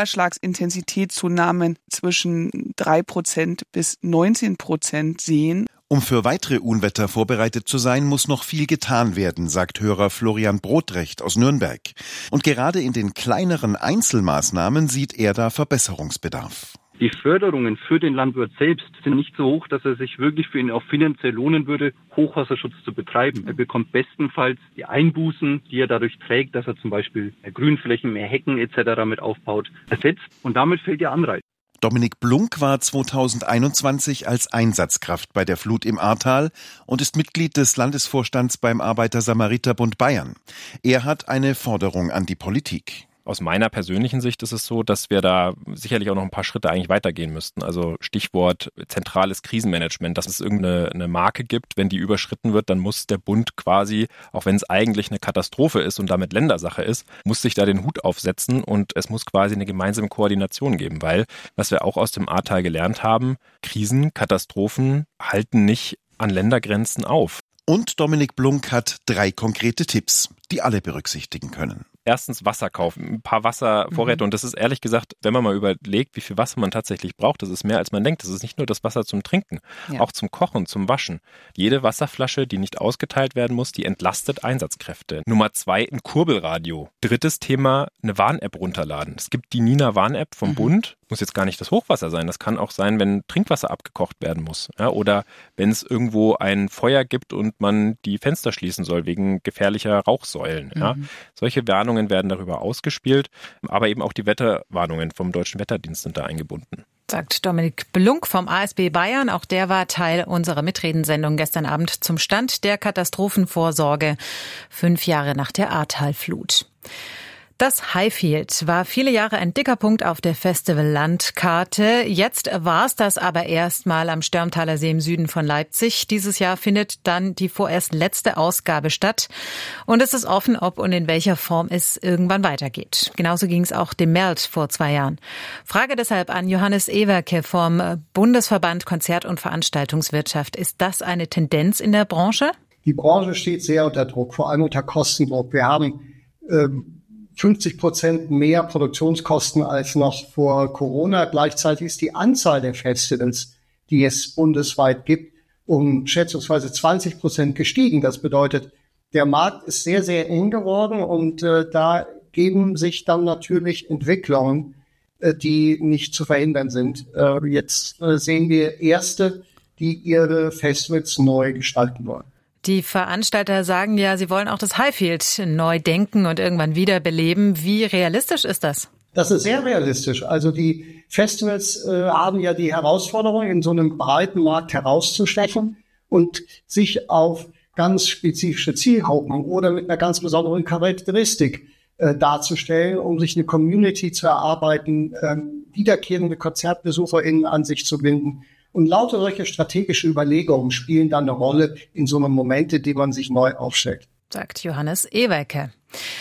Niederschlagsintensitätszunahmen zwischen drei Prozent bis neunzehn Prozent sehen. Um für weitere Unwetter vorbereitet zu sein, muss noch viel getan werden, sagt Hörer Florian Brodrecht aus Nürnberg. Und gerade in den kleineren Einzelmaßnahmen sieht er da Verbesserungsbedarf. Die Förderungen für den Landwirt selbst sind nicht so hoch, dass er sich wirklich für ihn auch finanziell lohnen würde, Hochwasserschutz zu betreiben. Er bekommt bestenfalls die Einbußen, die er dadurch trägt, dass er zum Beispiel mehr Grünflächen, mehr Hecken et cetera mit aufbaut, ersetzt und damit fällt der Anreiz. Dominik Blunk war zweitausendeinundzwanzig als Einsatzkraft bei der Flut im Ahrtal und ist Mitglied des Landesvorstands beim Arbeiter-Samariter-Bund Bayern. Er hat eine Forderung an die Politik. Aus meiner persönlichen Sicht ist es so, dass wir da sicherlich auch noch ein paar Schritte eigentlich weitergehen müssten. Also Stichwort zentrales Krisenmanagement, dass es irgendeine eine Marke gibt. Wenn die überschritten wird, dann muss der Bund quasi, auch wenn es eigentlich eine Katastrophe ist und damit Ländersache ist, muss sich da den Hut aufsetzen und es muss quasi eine gemeinsame Koordination geben. Weil, was wir auch aus dem Ahrtal gelernt haben, Krisen, Katastrophen halten nicht an Ländergrenzen auf. Und Dominik Blunk hat drei konkrete Tipps, die alle berücksichtigen können. Erstens Wasser kaufen, ein paar Wasservorräte. Mhm. Und das ist ehrlich gesagt, wenn man mal überlegt, wie viel Wasser man tatsächlich braucht, das ist mehr als man denkt. Das ist nicht nur das Wasser zum Trinken, ja. auch zum Kochen, zum Waschen. Jede Wasserflasche, die nicht ausgeteilt werden muss, die entlastet Einsatzkräfte. Nummer zwei, ein Kurbelradio. Drittes Thema, eine Warn-App runterladen. Es gibt die Nina Warn-App vom mhm. Bund. Muss jetzt gar nicht das Hochwasser sein. Das kann auch sein, wenn Trinkwasser abgekocht werden muss. Ja, oder wenn es irgendwo ein Feuer gibt und man die Fenster schließen soll wegen gefährlicher Rauchsäulen. Ja. Mhm. Solche Warnungen werden darüber ausgespielt. Aber eben auch die Wetterwarnungen vom Deutschen Wetterdienst sind da eingebunden. Sagt Dominik Blunk vom A S B Bayern. Auch der war Teil unserer Mitredensendung gestern Abend zum Stand der Katastrophenvorsorge. Fünf Jahre nach der Ahrtalflut. Das Highfield war viele Jahre ein dicker Punkt auf der Festivallandkarte. Jetzt war es das aber erstmal am Störmtaler See im Süden von Leipzig. Dieses Jahr findet dann die vorerst letzte Ausgabe statt. Und es ist offen, ob und in welcher Form es irgendwann weitergeht. Genauso ging es auch dem Melt vor zwei Jahren. Frage deshalb an Johannes Ewerke vom Bundesverband Konzert- und Veranstaltungswirtschaft. Ist das eine Tendenz in der Branche? Die Branche steht sehr unter Druck, vor allem unter Kostendruck. Wir haben ähm, fünfzig Prozent mehr Produktionskosten als noch vor Corona. Gleichzeitig ist die Anzahl der Festivals, die es bundesweit gibt, um schätzungsweise zwanzig Prozent gestiegen. Das bedeutet, der Markt ist sehr, sehr eng geworden und äh, da geben sich dann natürlich Entwicklungen, äh, die nicht zu verhindern sind. Äh, jetzt äh, sehen wir Erste, die ihre Festivals neu gestalten wollen. Die Veranstalter sagen ja, sie wollen auch das Highfield neu denken und irgendwann wiederbeleben. Wie realistisch ist das? Das ist sehr realistisch. Also die Festivals äh, haben ja die Herausforderung, in so einem breiten Markt herauszustechen und sich auf ganz spezifische Zielgruppen oder mit einer ganz besonderen Charakteristik äh, darzustellen, um sich eine Community zu erarbeiten, äh, wiederkehrende KonzertbesucherInnen an sich zu binden. Und lauter solche strategische Überlegungen spielen dann eine Rolle in so einem Momente, die man sich neu aufstellt. Sagt Johannes Ewerke.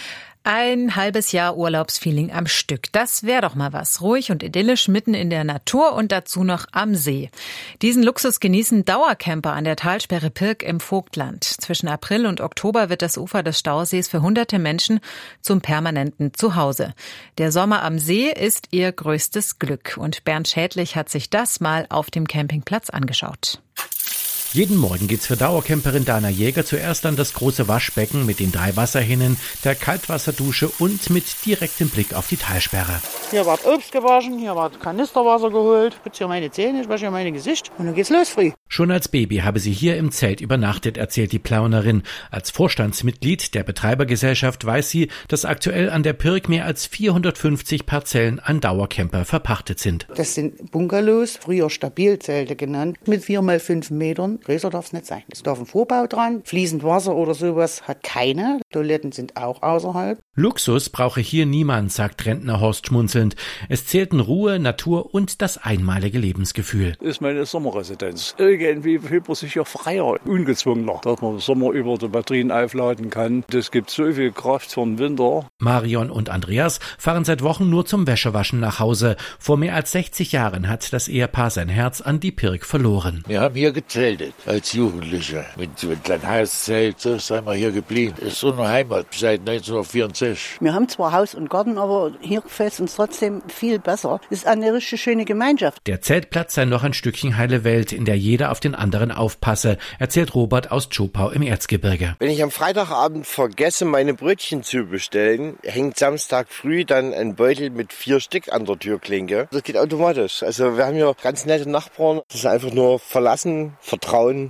Ein halbes Jahr Urlaubsfeeling am Stück. Das wäre doch mal was. Ruhig und idyllisch mitten in der Natur und dazu noch am See. Diesen Luxus genießen Dauercamper an der Talsperre Pirk im Vogtland. Zwischen April und Oktober wird das Ufer des Stausees für hunderte Menschen zum permanenten Zuhause. Der Sommer am See ist ihr größtes Glück. Und Bernd Schädlich hat sich das mal auf dem Campingplatz angeschaut. Jeden Morgen geht's für Dauercamperin Dana Jäger zuerst an das große Waschbecken mit den drei Wasserhähnen, der Kaltwasserdusche und mit direktem Blick auf die Talsperre. Hier wird Obst gewaschen, hier wird Kanisterwasser geholt, ich putze hier meine Zähne, ich wasche hier mein Gesicht und dann geht's los früh. Schon als Baby habe sie hier im Zelt übernachtet, erzählt die Plaunerin. Als Vorstandsmitglied der Betreibergesellschaft weiß sie, dass aktuell an der Pirk mehr als vierhundertfünfzig Parzellen an Dauercamper verpachtet sind. Das sind Bungalows, früher Stabilzelte genannt, mit vier mal fünf Metern. Größer darf es nicht sein. Es darf ein Vorbau dran, fließend Wasser oder sowas hat keine. Toiletten sind auch außerhalb. Luxus brauche hier niemand, sagt Rentner Horst schmunzelnd. Es zählten Ruhe, Natur und das einmalige Lebensgefühl. Das ist meine Sommerresidenz. Irgendwie fühlt man sich ja freier, ungezwungener, dass man im Sommer über die Batterien aufladen kann. Das gibt so viel Kraft für den Winter. Marion und Andreas fahren seit Wochen nur zum Wäschewaschen nach Hause. Vor mehr als sechzig Jahren hat das Ehepaar sein Herz an die Pirk verloren. Wir haben hier gezeltet als Jugendliche. Mit einem kleinen Hauszelt, so sind wir hier geblieben. Das ist unsere Heimat seit neunzehnhundertvierundsechzig. Wir haben zwar Haus und Garten, aber hier gefällt es uns trotzdem viel besser. Es ist eine richtig schöne Gemeinschaft. Der Zeltplatz sei noch ein Stückchen heile Welt, in der jeder auf den anderen aufpasse, erzählt Robert aus Zschopau im Erzgebirge. Wenn ich am Freitagabend vergesse, meine Brötchen zu bestellen, hängt Samstag früh dann ein Beutel mit vier Stück an der Türklinke. Das geht automatisch. Also wir haben hier ganz nette Nachbarn. Das ist einfach nur verlassen, Vertrauen, top.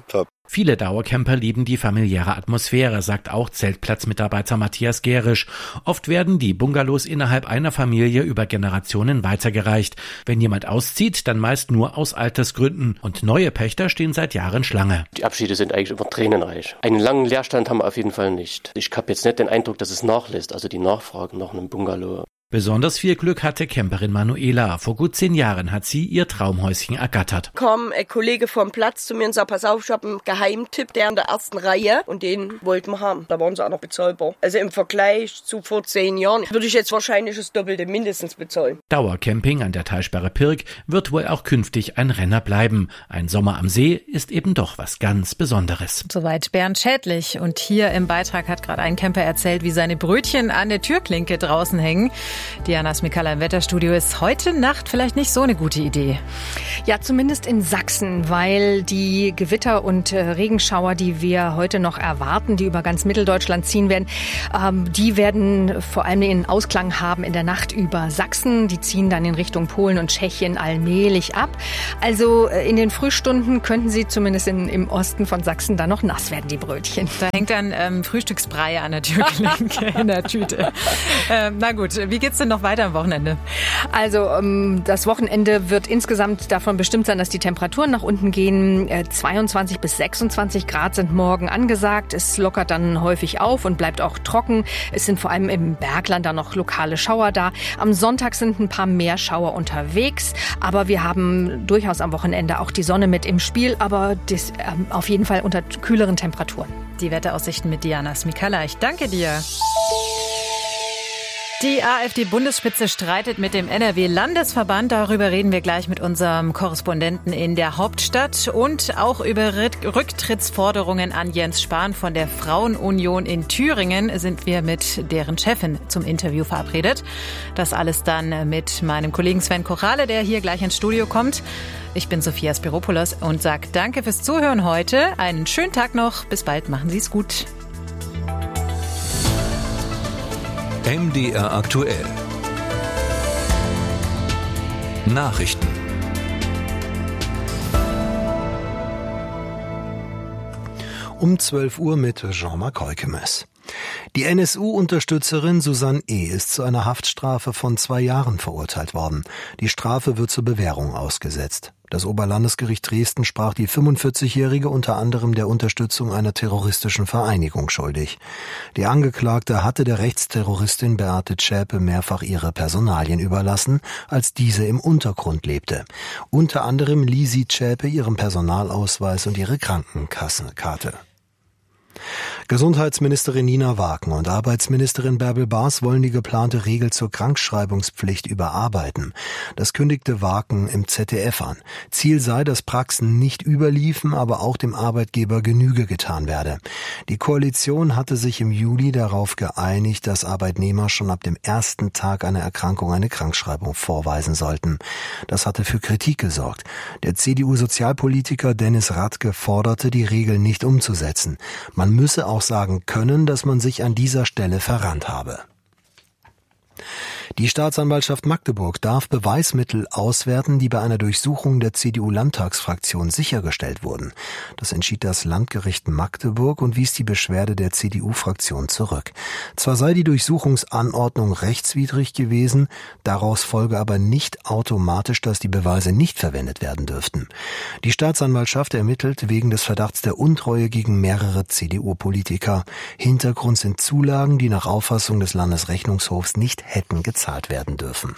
Viele Dauercamper lieben die familiäre Atmosphäre, sagt auch Zeltplatzmitarbeiter Matthias Gerisch. Oft werden die Bungalows innerhalb einer Familie über Generationen weitergereicht. Wenn jemand auszieht, dann meist nur aus Altersgründen. Und neue Pächter stehen seit Jahren Schlange. Die Abschiede sind eigentlich immer tränenreich. Einen langen Leerstand haben wir auf jeden Fall nicht. Ich habe jetzt nicht den Eindruck, dass es nachlässt, also die Nachfrage nach einem Bungalow. Besonders viel Glück hatte Camperin Manuela. Vor gut zehn Jahren hat sie ihr Traumhäuschen ergattert. Kam ein Kollege vom Platz zu mir und sagte, pass auf, ich habe einen Geheimtipp, der in der ersten Reihe, und den wollten wir haben. Da waren sie auch noch bezahlbar. Also im Vergleich zu vor zehn Jahren würde ich jetzt wahrscheinlich das Doppelte mindestens bezahlen. Dauercamping an der Talsperre Pirk wird wohl auch künftig ein Renner bleiben. Ein Sommer am See ist eben doch was ganz Besonderes. Soweit Bernd Schädlich. Und hier im Beitrag hat gerade ein Camper erzählt, wie seine Brötchen an der Türklinke draußen hängen. Diana Smikalla im Wetterstudio. Ist heute Nacht vielleicht nicht so eine gute Idee? Ja, zumindest in Sachsen, weil die Gewitter und äh, Regenschauer, die wir heute noch erwarten, die über ganz Mitteldeutschland ziehen werden, ähm, die werden vor allem einen Ausklang haben in der Nacht über Sachsen. Die ziehen dann in Richtung Polen und Tschechien allmählich ab. Also äh, in den Frühstunden könnten sie zumindest in, im Osten von Sachsen dann noch nass werden, die Brötchen. Da hängt dann ähm, Frühstücksbrei an der Türklinke in der Tüte. Ähm, na gut, wie geht's denn noch weiter am Wochenende? Also ähm, das Wochenende wird insgesamt davon bestimmt sein, dass die Temperaturen nach unten gehen. Äh, zweiundzwanzig bis sechsundzwanzig Grad sind morgen angesagt. Es lockert dann häufig auf und bleibt auch trocken. Es sind vor allem im Bergland dann noch lokale Schauer da. Am Sonntag sind ein paar mehr Schauer unterwegs. Aber wir haben durchaus am Wochenende auch die Sonne mit im Spiel. Aber das, ähm, auf jeden Fall unter kühleren Temperaturen. Die Wetteraussichten mit Diana Smikalla. Ich danke dir. Die AfD-Bundesspitze streitet mit dem N R W-Landesverband. Darüber reden wir gleich mit unserem Korrespondenten in der Hauptstadt. Und auch über Rücktrittsforderungen an Jens Spahn von der Frauenunion in Thüringen sind wir mit deren Chefin zum Interview verabredet. Das alles dann mit meinem Kollegen Sven Kochale, der hier gleich ins Studio kommt. Ich bin Sophia Spiropoulos und sage danke fürs Zuhören heute. Einen schönen Tag noch. Bis bald. Machen Sie es gut. M D R aktuell. Nachrichten. Um zwölf Uhr mit Jean-Marc Heukemes. Die N S U-Unterstützerin Susanne E. ist zu einer Haftstrafe von zwei Jahren verurteilt worden. Die Strafe wird zur Bewährung ausgesetzt. Das Oberlandesgericht Dresden sprach die fünfundvierzigjährige unter anderem der Unterstützung einer terroristischen Vereinigung schuldig. Die Angeklagte hatte der Rechtsterroristin Beate Zschäpe mehrfach ihre Personalien überlassen, als diese im Untergrund lebte. Unter anderem lieh sie Zschäpe ihren Personalausweis und ihre Krankenkassenkarte. Gesundheitsministerin Nina Waken und Arbeitsministerin Bärbel Baas wollen die geplante Regel zur Krankschreibungspflicht überarbeiten. Das kündigte Waken im Z D F an. Ziel sei, dass Praxen nicht überliefen, aber auch dem Arbeitgeber Genüge getan werde. Die Koalition hatte sich im Juli darauf geeinigt, dass Arbeitnehmer schon ab dem ersten Tag einer Erkrankung eine Krankschreibung vorweisen sollten. Das hatte für Kritik gesorgt. Der C D U-Sozialpolitiker Dennis Radke forderte, die Regel nicht umzusetzen. Man müsse auch sagen können, dass man sich an dieser Stelle verrannt habe. Die Staatsanwaltschaft Magdeburg darf Beweismittel auswerten, die bei einer Durchsuchung der C D U-Landtagsfraktion sichergestellt wurden. Das entschied das Landgericht Magdeburg und wies die Beschwerde der C D U-Fraktion zurück. Zwar sei die Durchsuchungsanordnung rechtswidrig gewesen, daraus folge aber nicht automatisch, dass die Beweise nicht verwendet werden dürften. Die Staatsanwaltschaft ermittelt wegen des Verdachts der Untreue gegen mehrere C D U-Politiker. Hintergrund sind Zulagen, die nach Auffassung des Landesrechnungshofs nicht hätten gezahlt werden dürfen.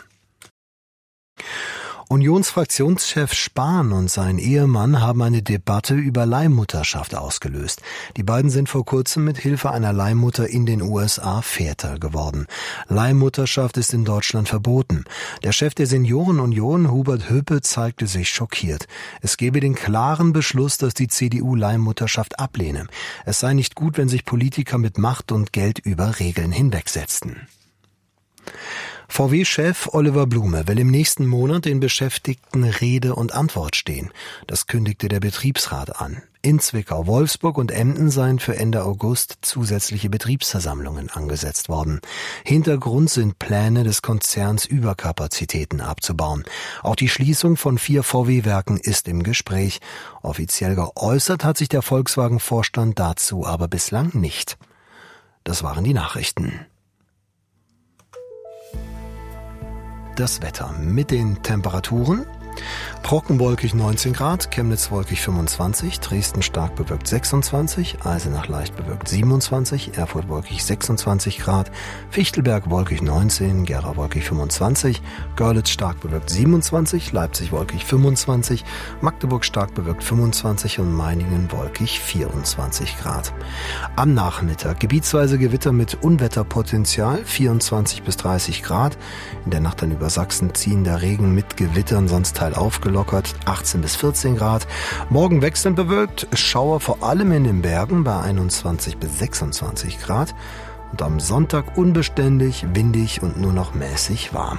Unionsfraktionschef Spahn und sein Ehemann haben eine Debatte über Leihmutterschaft ausgelöst. Die beiden sind vor kurzem mit Hilfe einer Leihmutter in den U S A Väter geworden. Leihmutterschaft ist in Deutschland verboten. Der Chef der Seniorenunion, Hubert Höppe, zeigte sich schockiert. Es gebe den klaren Beschluss, dass die C D U Leihmutterschaft ablehne. Es sei nicht gut, wenn sich Politiker mit Macht und Geld über Regeln hinwegsetzten. V W-Chef Oliver Blume will im nächsten Monat den Beschäftigten Rede und Antwort stehen. Das kündigte der Betriebsrat an. In Zwickau, Wolfsburg und Emden seien für Ende August zusätzliche Betriebsversammlungen angesetzt worden. Hintergrund sind Pläne des Konzerns, Überkapazitäten abzubauen. Auch die Schließung von vier V W-Werken ist im Gespräch. Offiziell geäußert hat sich der Volkswagen-Vorstand dazu aber bislang nicht. Das waren die Nachrichten. Das Wetter mit den Temperaturen. Trockenwolkig neunzehn Grad, Chemnitz wolkig fünfundzwanzig, Dresden stark bewölkt sechsundzwanzig, Eisenach leicht bewölkt siebenundzwanzig, Erfurt wolkig sechsundzwanzig Grad, Fichtelberg wolkig neunzehn, Gera wolkig fünfundzwanzig, Görlitz stark bewölkt siebenundzwanzig, Leipzig wolkig fünfundzwanzig, Magdeburg stark bewölkt fünfundzwanzig und Meiningen wolkig vierundzwanzig Grad. Am Nachmittag gebietsweise Gewitter mit Unwetterpotenzial, vierundzwanzig bis dreißig Grad. In der Nacht dann über Sachsen ziehender Regen mit Gewittern, sonst Teil aufgelockert, achtzehn bis vierzehn Grad. Morgen wechselnd bewölkt, Schauer vor allem in den Bergen bei einundzwanzig bis sechsundzwanzig Grad. Und am Sonntag unbeständig, windig und nur noch mäßig warm.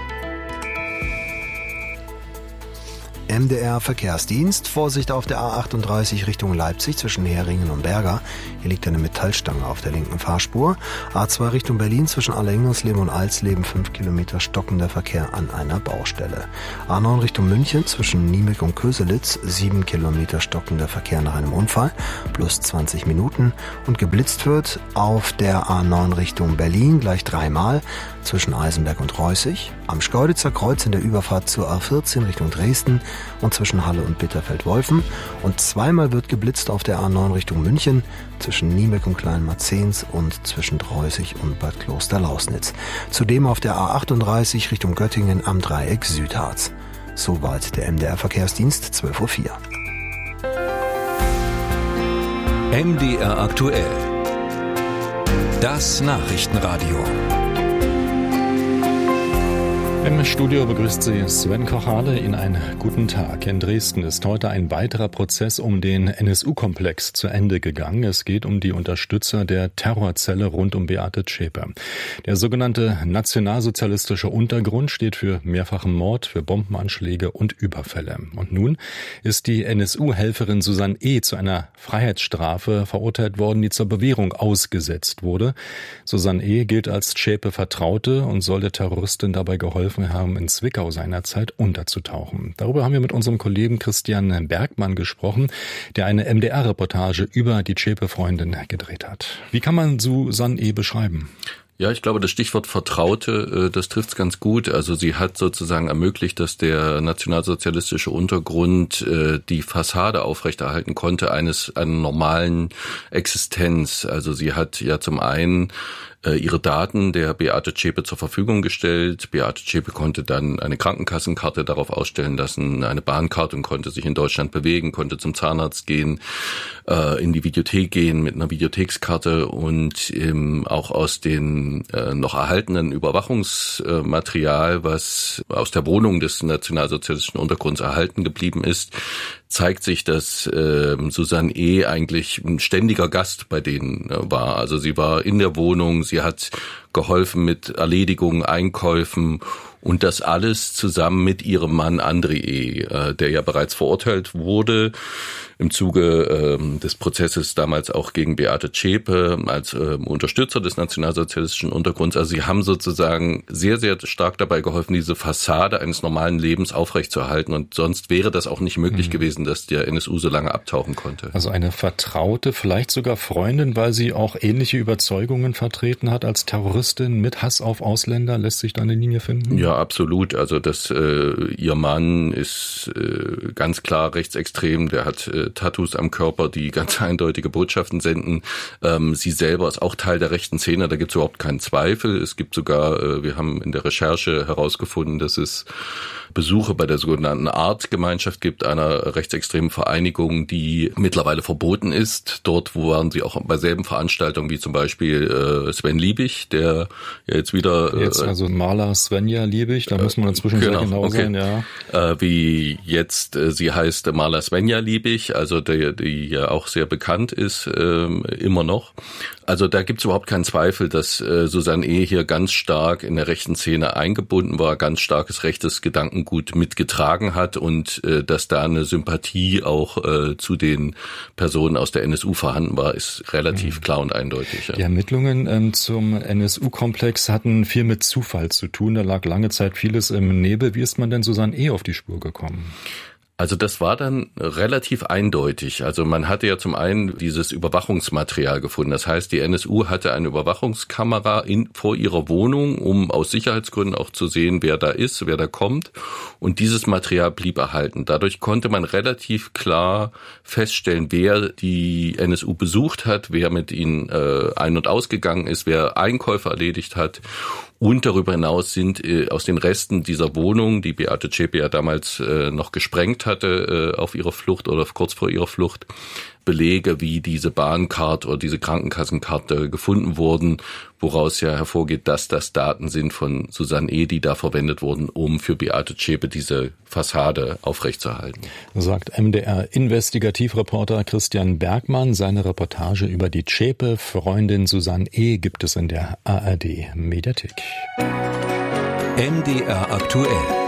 M D R Verkehrsdienst. Vorsicht auf der A achtunddreißig Richtung Leipzig zwischen Heringen und Berger. Hier liegt eine Metallstange auf der linken Fahrspur. A zwei Richtung Berlin zwischen Allerlingsleben und Alsleben fünf Kilometer stockender Verkehr an einer Baustelle. A neun Richtung München zwischen Niemeg und Köselitz sieben Kilometer stockender Verkehr nach einem Unfall plus zwanzig Minuten. Und geblitzt wird auf der A neun Richtung Berlin gleich dreimal zwischen Eisenberg und Reußig. Am Schkeuditzer Kreuz in der Überfahrt zur A vierzehn Richtung Dresden und zwischen Halle und Bitterfeld-Wolfen. Und zweimal wird geblitzt auf der A neun Richtung München zwischen Niebeck und Kleinmarzens und zwischen Reußig und Bad Kloster-Lausnitz. Zudem auf der A achtunddreißig Richtung Göttingen am Dreieck Südharz. Soweit der M D R Verkehrsdienst, zwölf Uhr vier. M D R aktuell. Das Nachrichtenradio. Im Studio begrüßt Sie Sven Kochale. Ihnen einen guten Tag. In Dresden ist heute ein weiterer Prozess um den N S U-Komplex zu Ende gegangen. Es geht um die Unterstützer der Terrorzelle rund um Beate Zschäpe. Der sogenannte nationalsozialistische Untergrund steht für mehrfachen Mord, für Bombenanschläge und Überfälle. Und nun ist die N S U-Helferin Susanne E. zu einer Freiheitsstrafe verurteilt worden, die zur Bewährung ausgesetzt wurde. Susanne E. gilt als Zschäpe-Vertraute und soll der Terroristin dabei geholfen haben, in Zwickau seinerzeit unterzutauchen. Darüber haben wir mit unserem Kollegen Christian Bergmann gesprochen, der eine M D R-Reportage über die Zschäpe-Freundin gedreht hat. Wie kann man Susanne E. beschreiben? Ja, ich glaube, das Stichwort Vertraute, das trifft's ganz gut. Also sie hat sozusagen ermöglicht, dass der nationalsozialistische Untergrund die Fassade aufrechterhalten konnte eines einer normalen Existenz. Also sie hat ja zum einen ihre Daten der Beate Zschäpe zur Verfügung gestellt. Beate Zschäpe konnte dann eine Krankenkassenkarte darauf ausstellen lassen, eine Bahnkarte und konnte sich in Deutschland bewegen, konnte zum Zahnarzt gehen, äh, in die Videothek gehen mit einer Videothekskarte und ähm, auch aus den äh, noch erhaltenen Überwachungsmaterial, was aus der Wohnung des nationalsozialistischen Untergrunds erhalten geblieben ist, zeigt sich, dass äh, Susanne E. eigentlich ein ständiger Gast bei denen äh, war. Also sie war in der Wohnung, sie hat geholfen mit Erledigungen, Einkäufen und das alles zusammen mit ihrem Mann André E., äh, der ja bereits verurteilt wurde im Zuge äh, des Prozesses damals auch gegen Beate Zschäpe als äh, Unterstützer des nationalsozialistischen Untergrunds. Also sie haben sozusagen sehr, sehr stark dabei geholfen, diese Fassade eines normalen Lebens aufrechtzuerhalten und sonst wäre das auch nicht möglich mhm. gewesen, dass der N S U so lange abtauchen konnte. Also eine Vertraute, vielleicht sogar Freundin, weil sie auch ähnliche Überzeugungen vertreten hat als Terroristin mit Hass auf Ausländer. Lässt sich da eine Linie finden? Ja, absolut. Also das, äh, ihr Mann ist äh, ganz klar rechtsextrem. Der hat äh, Tattoos am Körper, die ganz eindeutige Botschaften senden. Ähm, sie selber ist auch Teil der rechten Szene. Da gibt es überhaupt keinen Zweifel. Es gibt sogar, äh, wir haben in der Recherche herausgefunden, dass es Besuche bei der sogenannten Art-Gemeinschaft gibt, einer rechtsextremen Vereinigung, die mittlerweile verboten ist. Dort waren sie auch bei selben Veranstaltungen wie zum Beispiel äh, Sven Liebig, der der ja jetzt wieder... Jetzt also Maler Svenja Liebig, da äh, muss man inzwischen genau, sehr genau okay. sein, ja. Äh, wie jetzt, äh, sie heißt Maler Svenja Liebig, also die, die ja auch sehr bekannt ist, äh, immer noch. Also da gibt es überhaupt keinen Zweifel, dass äh, Susanne E. hier ganz stark in der rechten Szene eingebunden war, ganz starkes rechtes Gedankengut mitgetragen hat und äh, dass da eine Sympathie auch äh, zu den Personen aus der N S U vorhanden war, ist relativ mhm. klar und eindeutig. Ja. Die Ermittlungen ähm, zum N S U-Komplex hatten viel mit Zufall zu tun. Da lag lange Zeit vieles im Nebel. Wie ist man denn Susanne E. auf die Spur gekommen? Also das war dann relativ eindeutig. Also man hatte ja zum einen dieses Überwachungsmaterial gefunden. Das heißt, die N S U hatte eine Überwachungskamera in, vor ihrer Wohnung, um aus Sicherheitsgründen auch zu sehen, wer da ist, wer da kommt. Und dieses Material blieb erhalten. Dadurch konnte man relativ klar feststellen, wer die N S U besucht hat, wer mit ihnen äh, ein- und ausgegangen ist, wer Einkäufe erledigt hat. Und darüber hinaus sind äh, aus den Resten dieser Wohnung, die Beate Zschäpe ja damals äh, noch gesprengt hatte äh, auf ihrer Flucht oder kurz vor ihrer Flucht, Belege wie diese Bahncard oder diese Krankenkassenkarte gefunden wurden, woraus ja hervorgeht, dass das Daten sind von Susanne E., die da verwendet wurden, um für Beate Zschäpe diese Fassade aufrechtzuerhalten. Sagt M D R-Investigativreporter Christian Bergmann. Seine Reportage über die Zschäpe-Freundin Susanne E. gibt es in der A R D-Mediathek. M D R aktuell.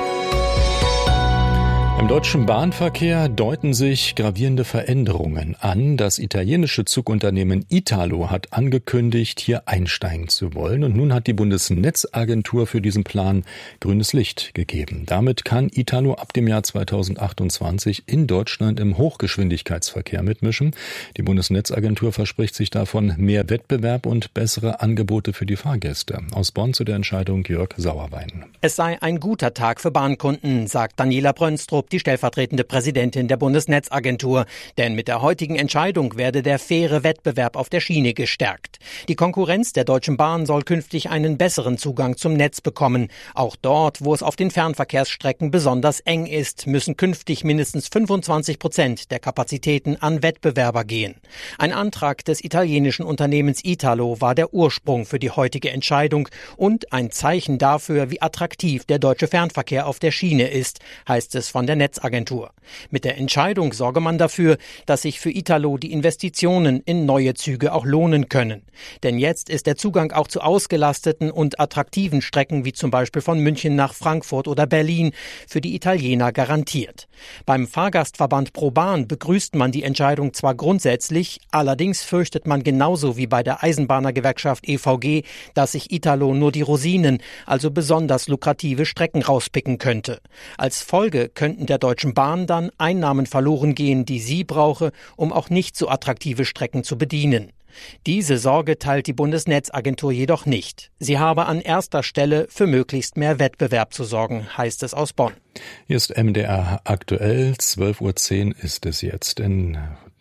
Im deutschen Bahnverkehr deuten sich gravierende Veränderungen an. Das italienische Zugunternehmen Italo hat angekündigt, hier einsteigen zu wollen. Und nun hat die Bundesnetzagentur für diesen Plan grünes Licht gegeben. Damit kann Italo ab dem Jahr zweitausendachtundzwanzig in Deutschland im Hochgeschwindigkeitsverkehr mitmischen. Die Bundesnetzagentur verspricht sich davon mehr Wettbewerb und bessere Angebote für die Fahrgäste. Aus Bonn zu der Entscheidung Jörg Sauerwein. Es sei ein guter Tag für Bahnkunden, sagt Daniela Brönstrup, die stellvertretende Präsidentin der Bundesnetzagentur. Denn mit der heutigen Entscheidung werde der faire Wettbewerb auf der Schiene gestärkt. Die Konkurrenz der Deutschen Bahn soll künftig einen besseren Zugang zum Netz bekommen. Auch dort, wo es auf den Fernverkehrsstrecken besonders eng ist, müssen künftig mindestens fünfundzwanzig Prozent der Kapazitäten an Wettbewerber gehen. Ein Antrag des italienischen Unternehmens Italo war der Ursprung für die heutige Entscheidung und ein Zeichen dafür, wie attraktiv der deutsche Fernverkehr auf der Schiene ist, heißt es von der Netzagentur. Mit der Entscheidung sorge man dafür, dass sich für Italo die Investitionen in neue Züge auch lohnen können. Denn jetzt ist der Zugang auch zu ausgelasteten und attraktiven Strecken wie zum Beispiel von München nach Frankfurt oder Berlin für die Italiener garantiert. Beim Fahrgastverband ProBahn begrüßt man die Entscheidung zwar grundsätzlich, allerdings fürchtet man genauso wie bei der Eisenbahnergewerkschaft E V G, dass sich Italo nur die Rosinen, also besonders lukrative Strecken rauspicken könnte. Als Folge könnten der Deutschen Bahn dann Einnahmen verloren gehen, die sie brauche, um auch nicht so attraktive Strecken zu bedienen. Diese Sorge teilt die Bundesnetzagentur jedoch nicht. Sie habe an erster Stelle für möglichst mehr Wettbewerb zu sorgen, heißt es aus Bonn. Hier ist M D R aktuell, zwölf Uhr zehn ist es jetzt. In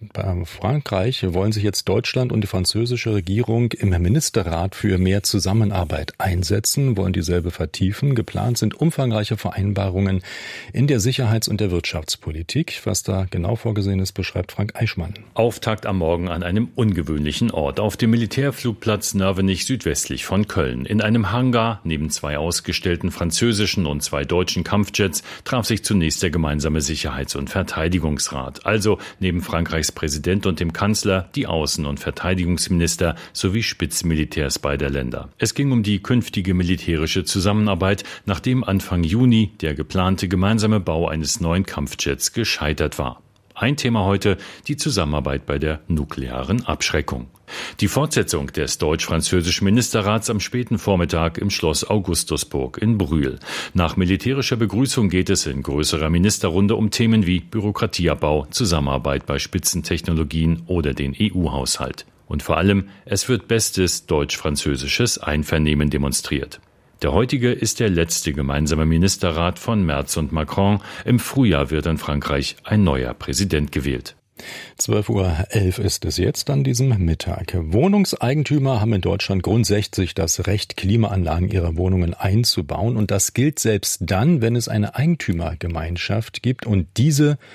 Frankreich wollen sich jetzt Deutschland und die französische Regierung im Ministerrat für mehr Zusammenarbeit einsetzen, wollen dieselbe vertiefen. Geplant sind umfangreiche Vereinbarungen in der Sicherheits- und der Wirtschaftspolitik. Was da genau vorgesehen ist, beschreibt Frank Eichmann. Auftakt am Morgen an einem ungewöhnlichen Ort, auf dem Militärflugplatz Nörvenich südwestlich von Köln. In einem Hangar neben zwei ausgestellten französischen und zwei deutschen Kampfjets traf sich zunächst der gemeinsame Sicherheits- und Verteidigungsrat. Also neben Frankreichs Präsident und dem Kanzler, die Außen- und Verteidigungsminister sowie Spitzenmilitärs beider Länder. Es ging um die künftige militärische Zusammenarbeit, nachdem Anfang Juni der geplante gemeinsame Bau eines neuen Kampfjets gescheitert war. Ein Thema heute, die Zusammenarbeit bei der nuklearen Abschreckung. Die Fortsetzung des deutsch-französischen Ministerrats am späten Vormittag im Schloss Augustusburg in Brühl. Nach militärischer Begrüßung geht es in größerer Ministerrunde um Themen wie Bürokratieabbau, Zusammenarbeit bei Spitzentechnologien oder den E U-Haushalt. Und vor allem, es wird bestes deutsch-französisches Einvernehmen demonstriert. Der heutige ist der letzte gemeinsame Ministerrat von Merz und Macron. Im Frühjahr wird in Frankreich ein neuer Präsident gewählt. zwölf Uhr elf ist es jetzt an diesem Mittag. Wohnungseigentümer haben in Deutschland grundsätzlich das Recht, Klimaanlagen ihrer Wohnungen einzubauen. Und das gilt selbst dann, wenn es eine Eigentümergemeinschaft gibt und diese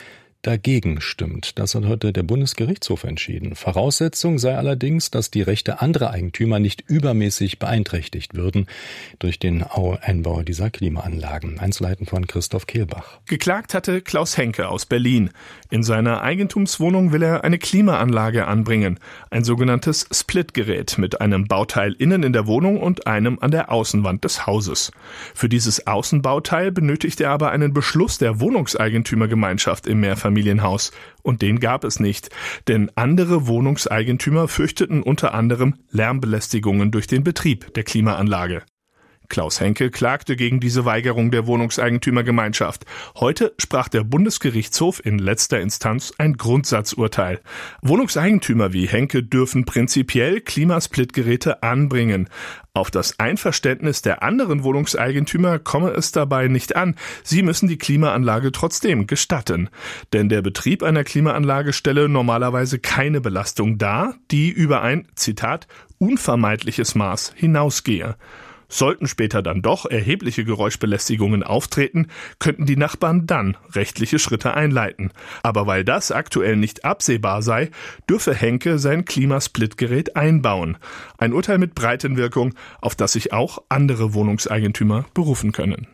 dagegen stimmt. Das hat heute der Bundesgerichtshof entschieden. Voraussetzung sei allerdings, dass die Rechte anderer Eigentümer nicht übermäßig beeinträchtigt würden durch den Einbau dieser Klimaanlagen. Einzelheiten von Christoph Kehlbach. Geklagt hatte Klaus Henke aus Berlin. In seiner Eigentumswohnung will er eine Klimaanlage anbringen. Ein sogenanntes Splitgerät mit einem Bauteil innen in der Wohnung und einem an der Außenwand des Hauses. Für dieses Außenbauteil benötigt er aber einen Beschluss der Wohnungseigentümergemeinschaft im Mehrfamilienhaus. Und den gab es nicht. Denn andere Wohnungseigentümer fürchteten unter anderem Lärmbelästigungen durch den Betrieb der Klimaanlage. Klaus Henke klagte gegen diese Weigerung der Wohnungseigentümergemeinschaft. Heute sprach der Bundesgerichtshof in letzter Instanz ein Grundsatzurteil. Wohnungseigentümer wie Henke dürfen prinzipiell Klimasplitgeräte anbringen. Auf das Einverständnis der anderen Wohnungseigentümer komme es dabei nicht an. Sie müssen die Klimaanlage trotzdem gestatten. Denn der Betrieb einer Klimaanlage stelle normalerweise keine Belastung dar, die über ein, Zitat, unvermeidliches Maß hinausgehe. Sollten später dann doch erhebliche Geräuschbelästigungen auftreten, könnten die Nachbarn dann rechtliche Schritte einleiten. Aber weil das aktuell nicht absehbar sei, dürfe Henke sein Klimasplitgerät einbauen. Ein Urteil mit Breitenwirkung, auf das sich auch andere Wohnungseigentümer berufen können.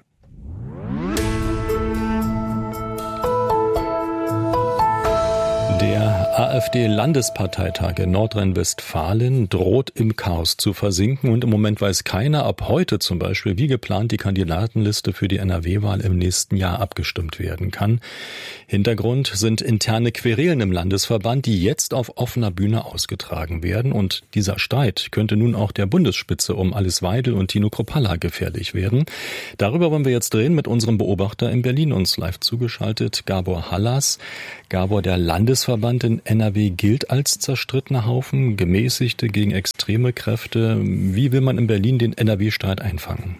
Der AfD-Landesparteitag in Nordrhein-Westfalen droht im Chaos zu versinken und im Moment weiß keiner, ob heute zum Beispiel wie geplant die Kandidatenliste für die N R W-Wahl im nächsten Jahr abgestimmt werden kann. Hintergrund sind interne Querelen im Landesverband, die jetzt auf offener Bühne ausgetragen werden und dieser Streit könnte nun auch der Bundesspitze um Alice Weidel und Tino Kruppalla gefährlich werden. Darüber wollen wir jetzt reden mit unserem Beobachter in Berlin, uns live zugeschaltet, Gabor Hallas. Gabor, der Landesverband in N R W gilt als zerstrittener Haufen, gemäßigte gegen extreme Kräfte. Wie will man in Berlin den N R W-Streit einfangen?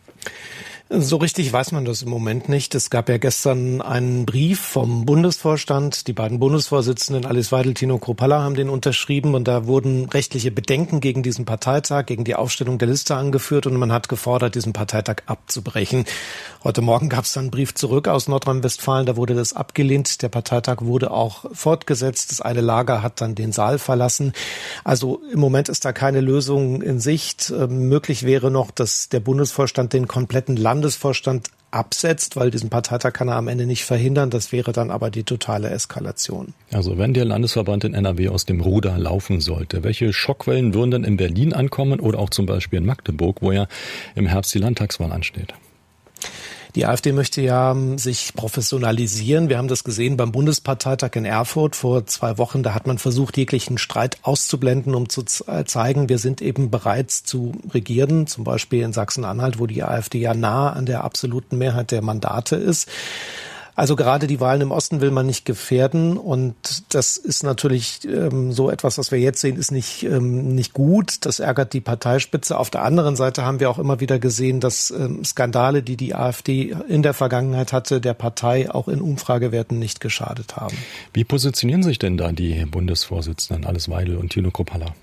So richtig weiß man das im Moment nicht. Es gab ja gestern einen Brief vom Bundesvorstand. Die beiden Bundesvorsitzenden Alice Weidel, Tino Kruppalla haben den unterschrieben und da wurden rechtliche Bedenken gegen diesen Parteitag, gegen die Aufstellung der Liste angeführt und man hat gefordert, diesen Parteitag abzubrechen. Heute Morgen gab es dann einen Brief zurück aus Nordrhein-Westfalen, da wurde das abgelehnt. Der Parteitag wurde auch fortgesetzt. Das eine Lager hat dann den Saal verlassen. Also im Moment ist da keine Lösung in Sicht. Ähm, möglich wäre noch, dass der Bundesvorstand den kompletten Landesvorstand absetzt, weil diesen Parteitag kann er am Ende nicht verhindern. Das wäre dann aber die totale Eskalation. Also wenn der Landesverband in N R W aus dem Ruder laufen sollte, welche Schockwellen würden dann in Berlin ankommen oder auch zum Beispiel in Magdeburg, wo ja im Herbst die Landtagswahl ansteht? Die AfD möchte ja sich professionalisieren. Wir haben das gesehen beim Bundesparteitag in Erfurt vor zwei Wochen. Da hat man versucht, jeglichen Streit auszublenden, um zu zeigen, wir sind eben bereit zu regieren. Zum Beispiel in Sachsen-Anhalt, wo die AfD ja nah an der absoluten Mehrheit der Mandate ist. Also gerade die Wahlen im Osten will man nicht gefährden und das ist natürlich ähm, so etwas, was wir jetzt sehen, ist nicht ähm, nicht gut. Das ärgert die Parteispitze. Auf der anderen Seite haben wir auch immer wieder gesehen, dass ähm, Skandale, die die AfD in der Vergangenheit hatte, der Partei auch in Umfragewerten nicht geschadet haben. Wie positionieren sich denn da die Bundesvorsitzenden Alice Weidel und Tino Kruppalla?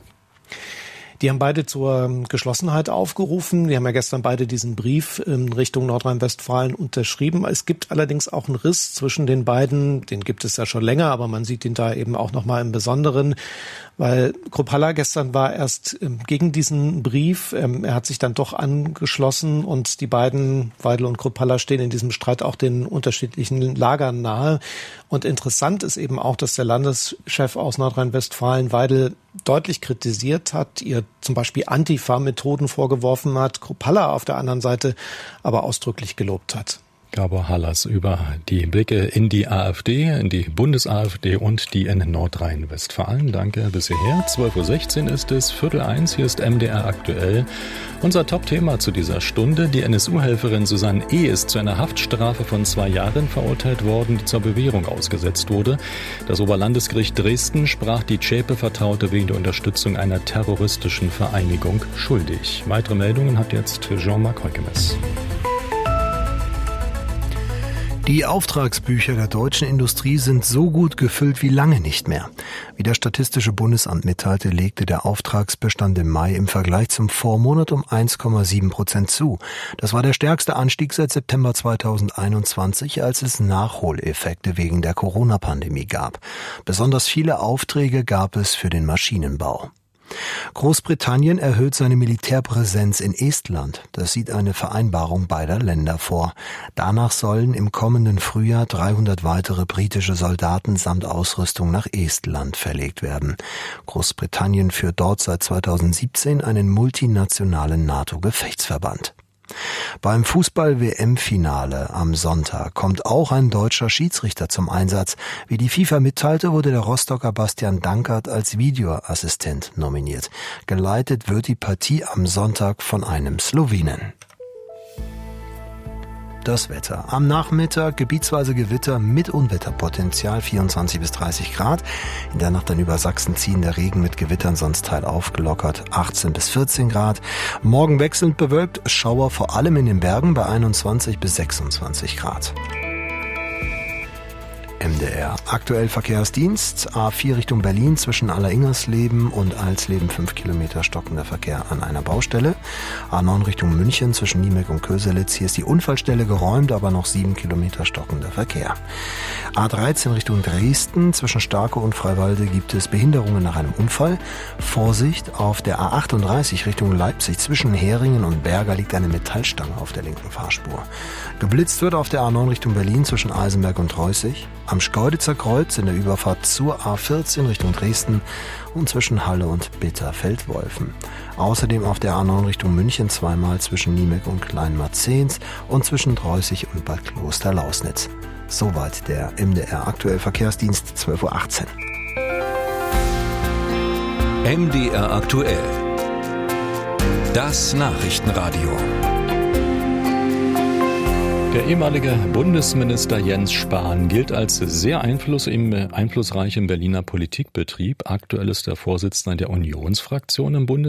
Die haben beide zur Geschlossenheit aufgerufen. Die haben ja gestern beide diesen Brief in Richtung Nordrhein-Westfalen unterschrieben. Es gibt allerdings auch einen Riss zwischen den beiden. Den gibt es ja schon länger, aber man sieht ihn da eben auch nochmal im Besonderen. Weil Kruppalla gestern war erst gegen diesen Brief. Er hat sich dann doch angeschlossen und die beiden, Weidel und Kruppalla, stehen in diesem Streit auch den unterschiedlichen Lagern nahe. Und interessant ist eben auch, dass der Landeschef aus Nordrhein-Westfalen Weidel deutlich kritisiert hat, ihr zum Beispiel Antifa-Methoden vorgeworfen hat, Kruppalla auf der anderen Seite aber ausdrücklich gelobt hat. Gabor Hallas über die Blicke in die AfD, in die Bundes-AfD und die in Nordrhein-Westfalen. Danke bis hierher. zwölf Uhr sechzehn ist es, Viertel eins. Hier ist M D R aktuell. Unser Top-Thema zu dieser Stunde. Die N S U-Helferin Susanne E. ist zu einer Haftstrafe von zwei Jahren verurteilt worden, die zur Bewährung ausgesetzt wurde. Das Oberlandesgericht Dresden sprach die Zschäpe-Vertraute wegen der Unterstützung einer terroristischen Vereinigung schuldig. Weitere Meldungen hat jetzt Jean-Marc Heukemes. Die Auftragsbücher der deutschen Industrie sind so gut gefüllt wie lange nicht mehr. Wie das Statistische Bundesamt mitteilte, legte der Auftragsbestand im Mai im Vergleich zum Vormonat um eins Komma sieben Prozent zu. Das war der stärkste Anstieg seit September zweitausendeinundzwanzig, als es Nachholeffekte wegen der Corona-Pandemie gab. Besonders viele Aufträge gab es für den Maschinenbau. Großbritannien erhöht seine Militärpräsenz in Estland. Das sieht eine Vereinbarung beider Länder vor. Danach sollen im kommenden Frühjahr dreihundert weitere britische Soldaten samt Ausrüstung nach Estland verlegt werden. Großbritannien führt dort seit zweitausendsiebzehn einen multinationalen NATO-Gefechtsverband. Beim Fußball-W M-Finale am Sonntag kommt auch ein deutscher Schiedsrichter zum Einsatz. Wie die FIFA mitteilte, wurde der Rostocker Bastian Dankert als Videoassistent nominiert. Geleitet wird die Partie am Sonntag von einem Slowenen. Das Wetter. Am Nachmittag gebietsweise Gewitter mit Unwetterpotenzial, vierundzwanzig bis dreißig Grad. In der Nacht dann über Sachsen ziehender Regen mit Gewittern, sonst teilauf gelockert, achtzehn bis vierzehn Grad. Morgen wechselnd bewölkt, Schauer vor allem in den Bergen bei einundzwanzig bis sechsundzwanzig Grad. M D R. Aktuell Verkehrsdienst. A vier Richtung Berlin zwischen Alleringersleben und Alsleben fünf Kilometer stockender Verkehr an einer Baustelle. A neun Richtung München zwischen Niemek und Köselitz. Hier ist die Unfallstelle geräumt, aber noch sieben Kilometer stockender Verkehr. A dreizehn Richtung Dresden zwischen Starke und Freiwalde gibt es Behinderungen nach einem Unfall. Vorsicht, auf der A achtunddreißig Richtung Leipzig zwischen Heringen und Berger liegt eine Metallstange auf der linken Fahrspur. Geblitzt wird auf der A neun Richtung Berlin zwischen Eisenberg und Reußig. Am Schkeuditzer Kreuz in der Überfahrt zur A vierzehn Richtung Dresden und zwischen Halle und Bitterfeld-Wolfen. Außerdem auf der A neun Richtung München zweimal zwischen Niemek und Kleinmarzens und zwischen Dreußig und Bad Kloster-Lausnitz. Soweit der M D R Aktuell Verkehrsdienst, zwölf Uhr achtzehn. M D R Aktuell. Das Nachrichtenradio. Der ehemalige Bundesminister Jens Spahn gilt als sehr einfluss im, einflussreich im Berliner Politikbetrieb. Aktuell ist er Vorsitzender der Unionsfraktion im Bundestag.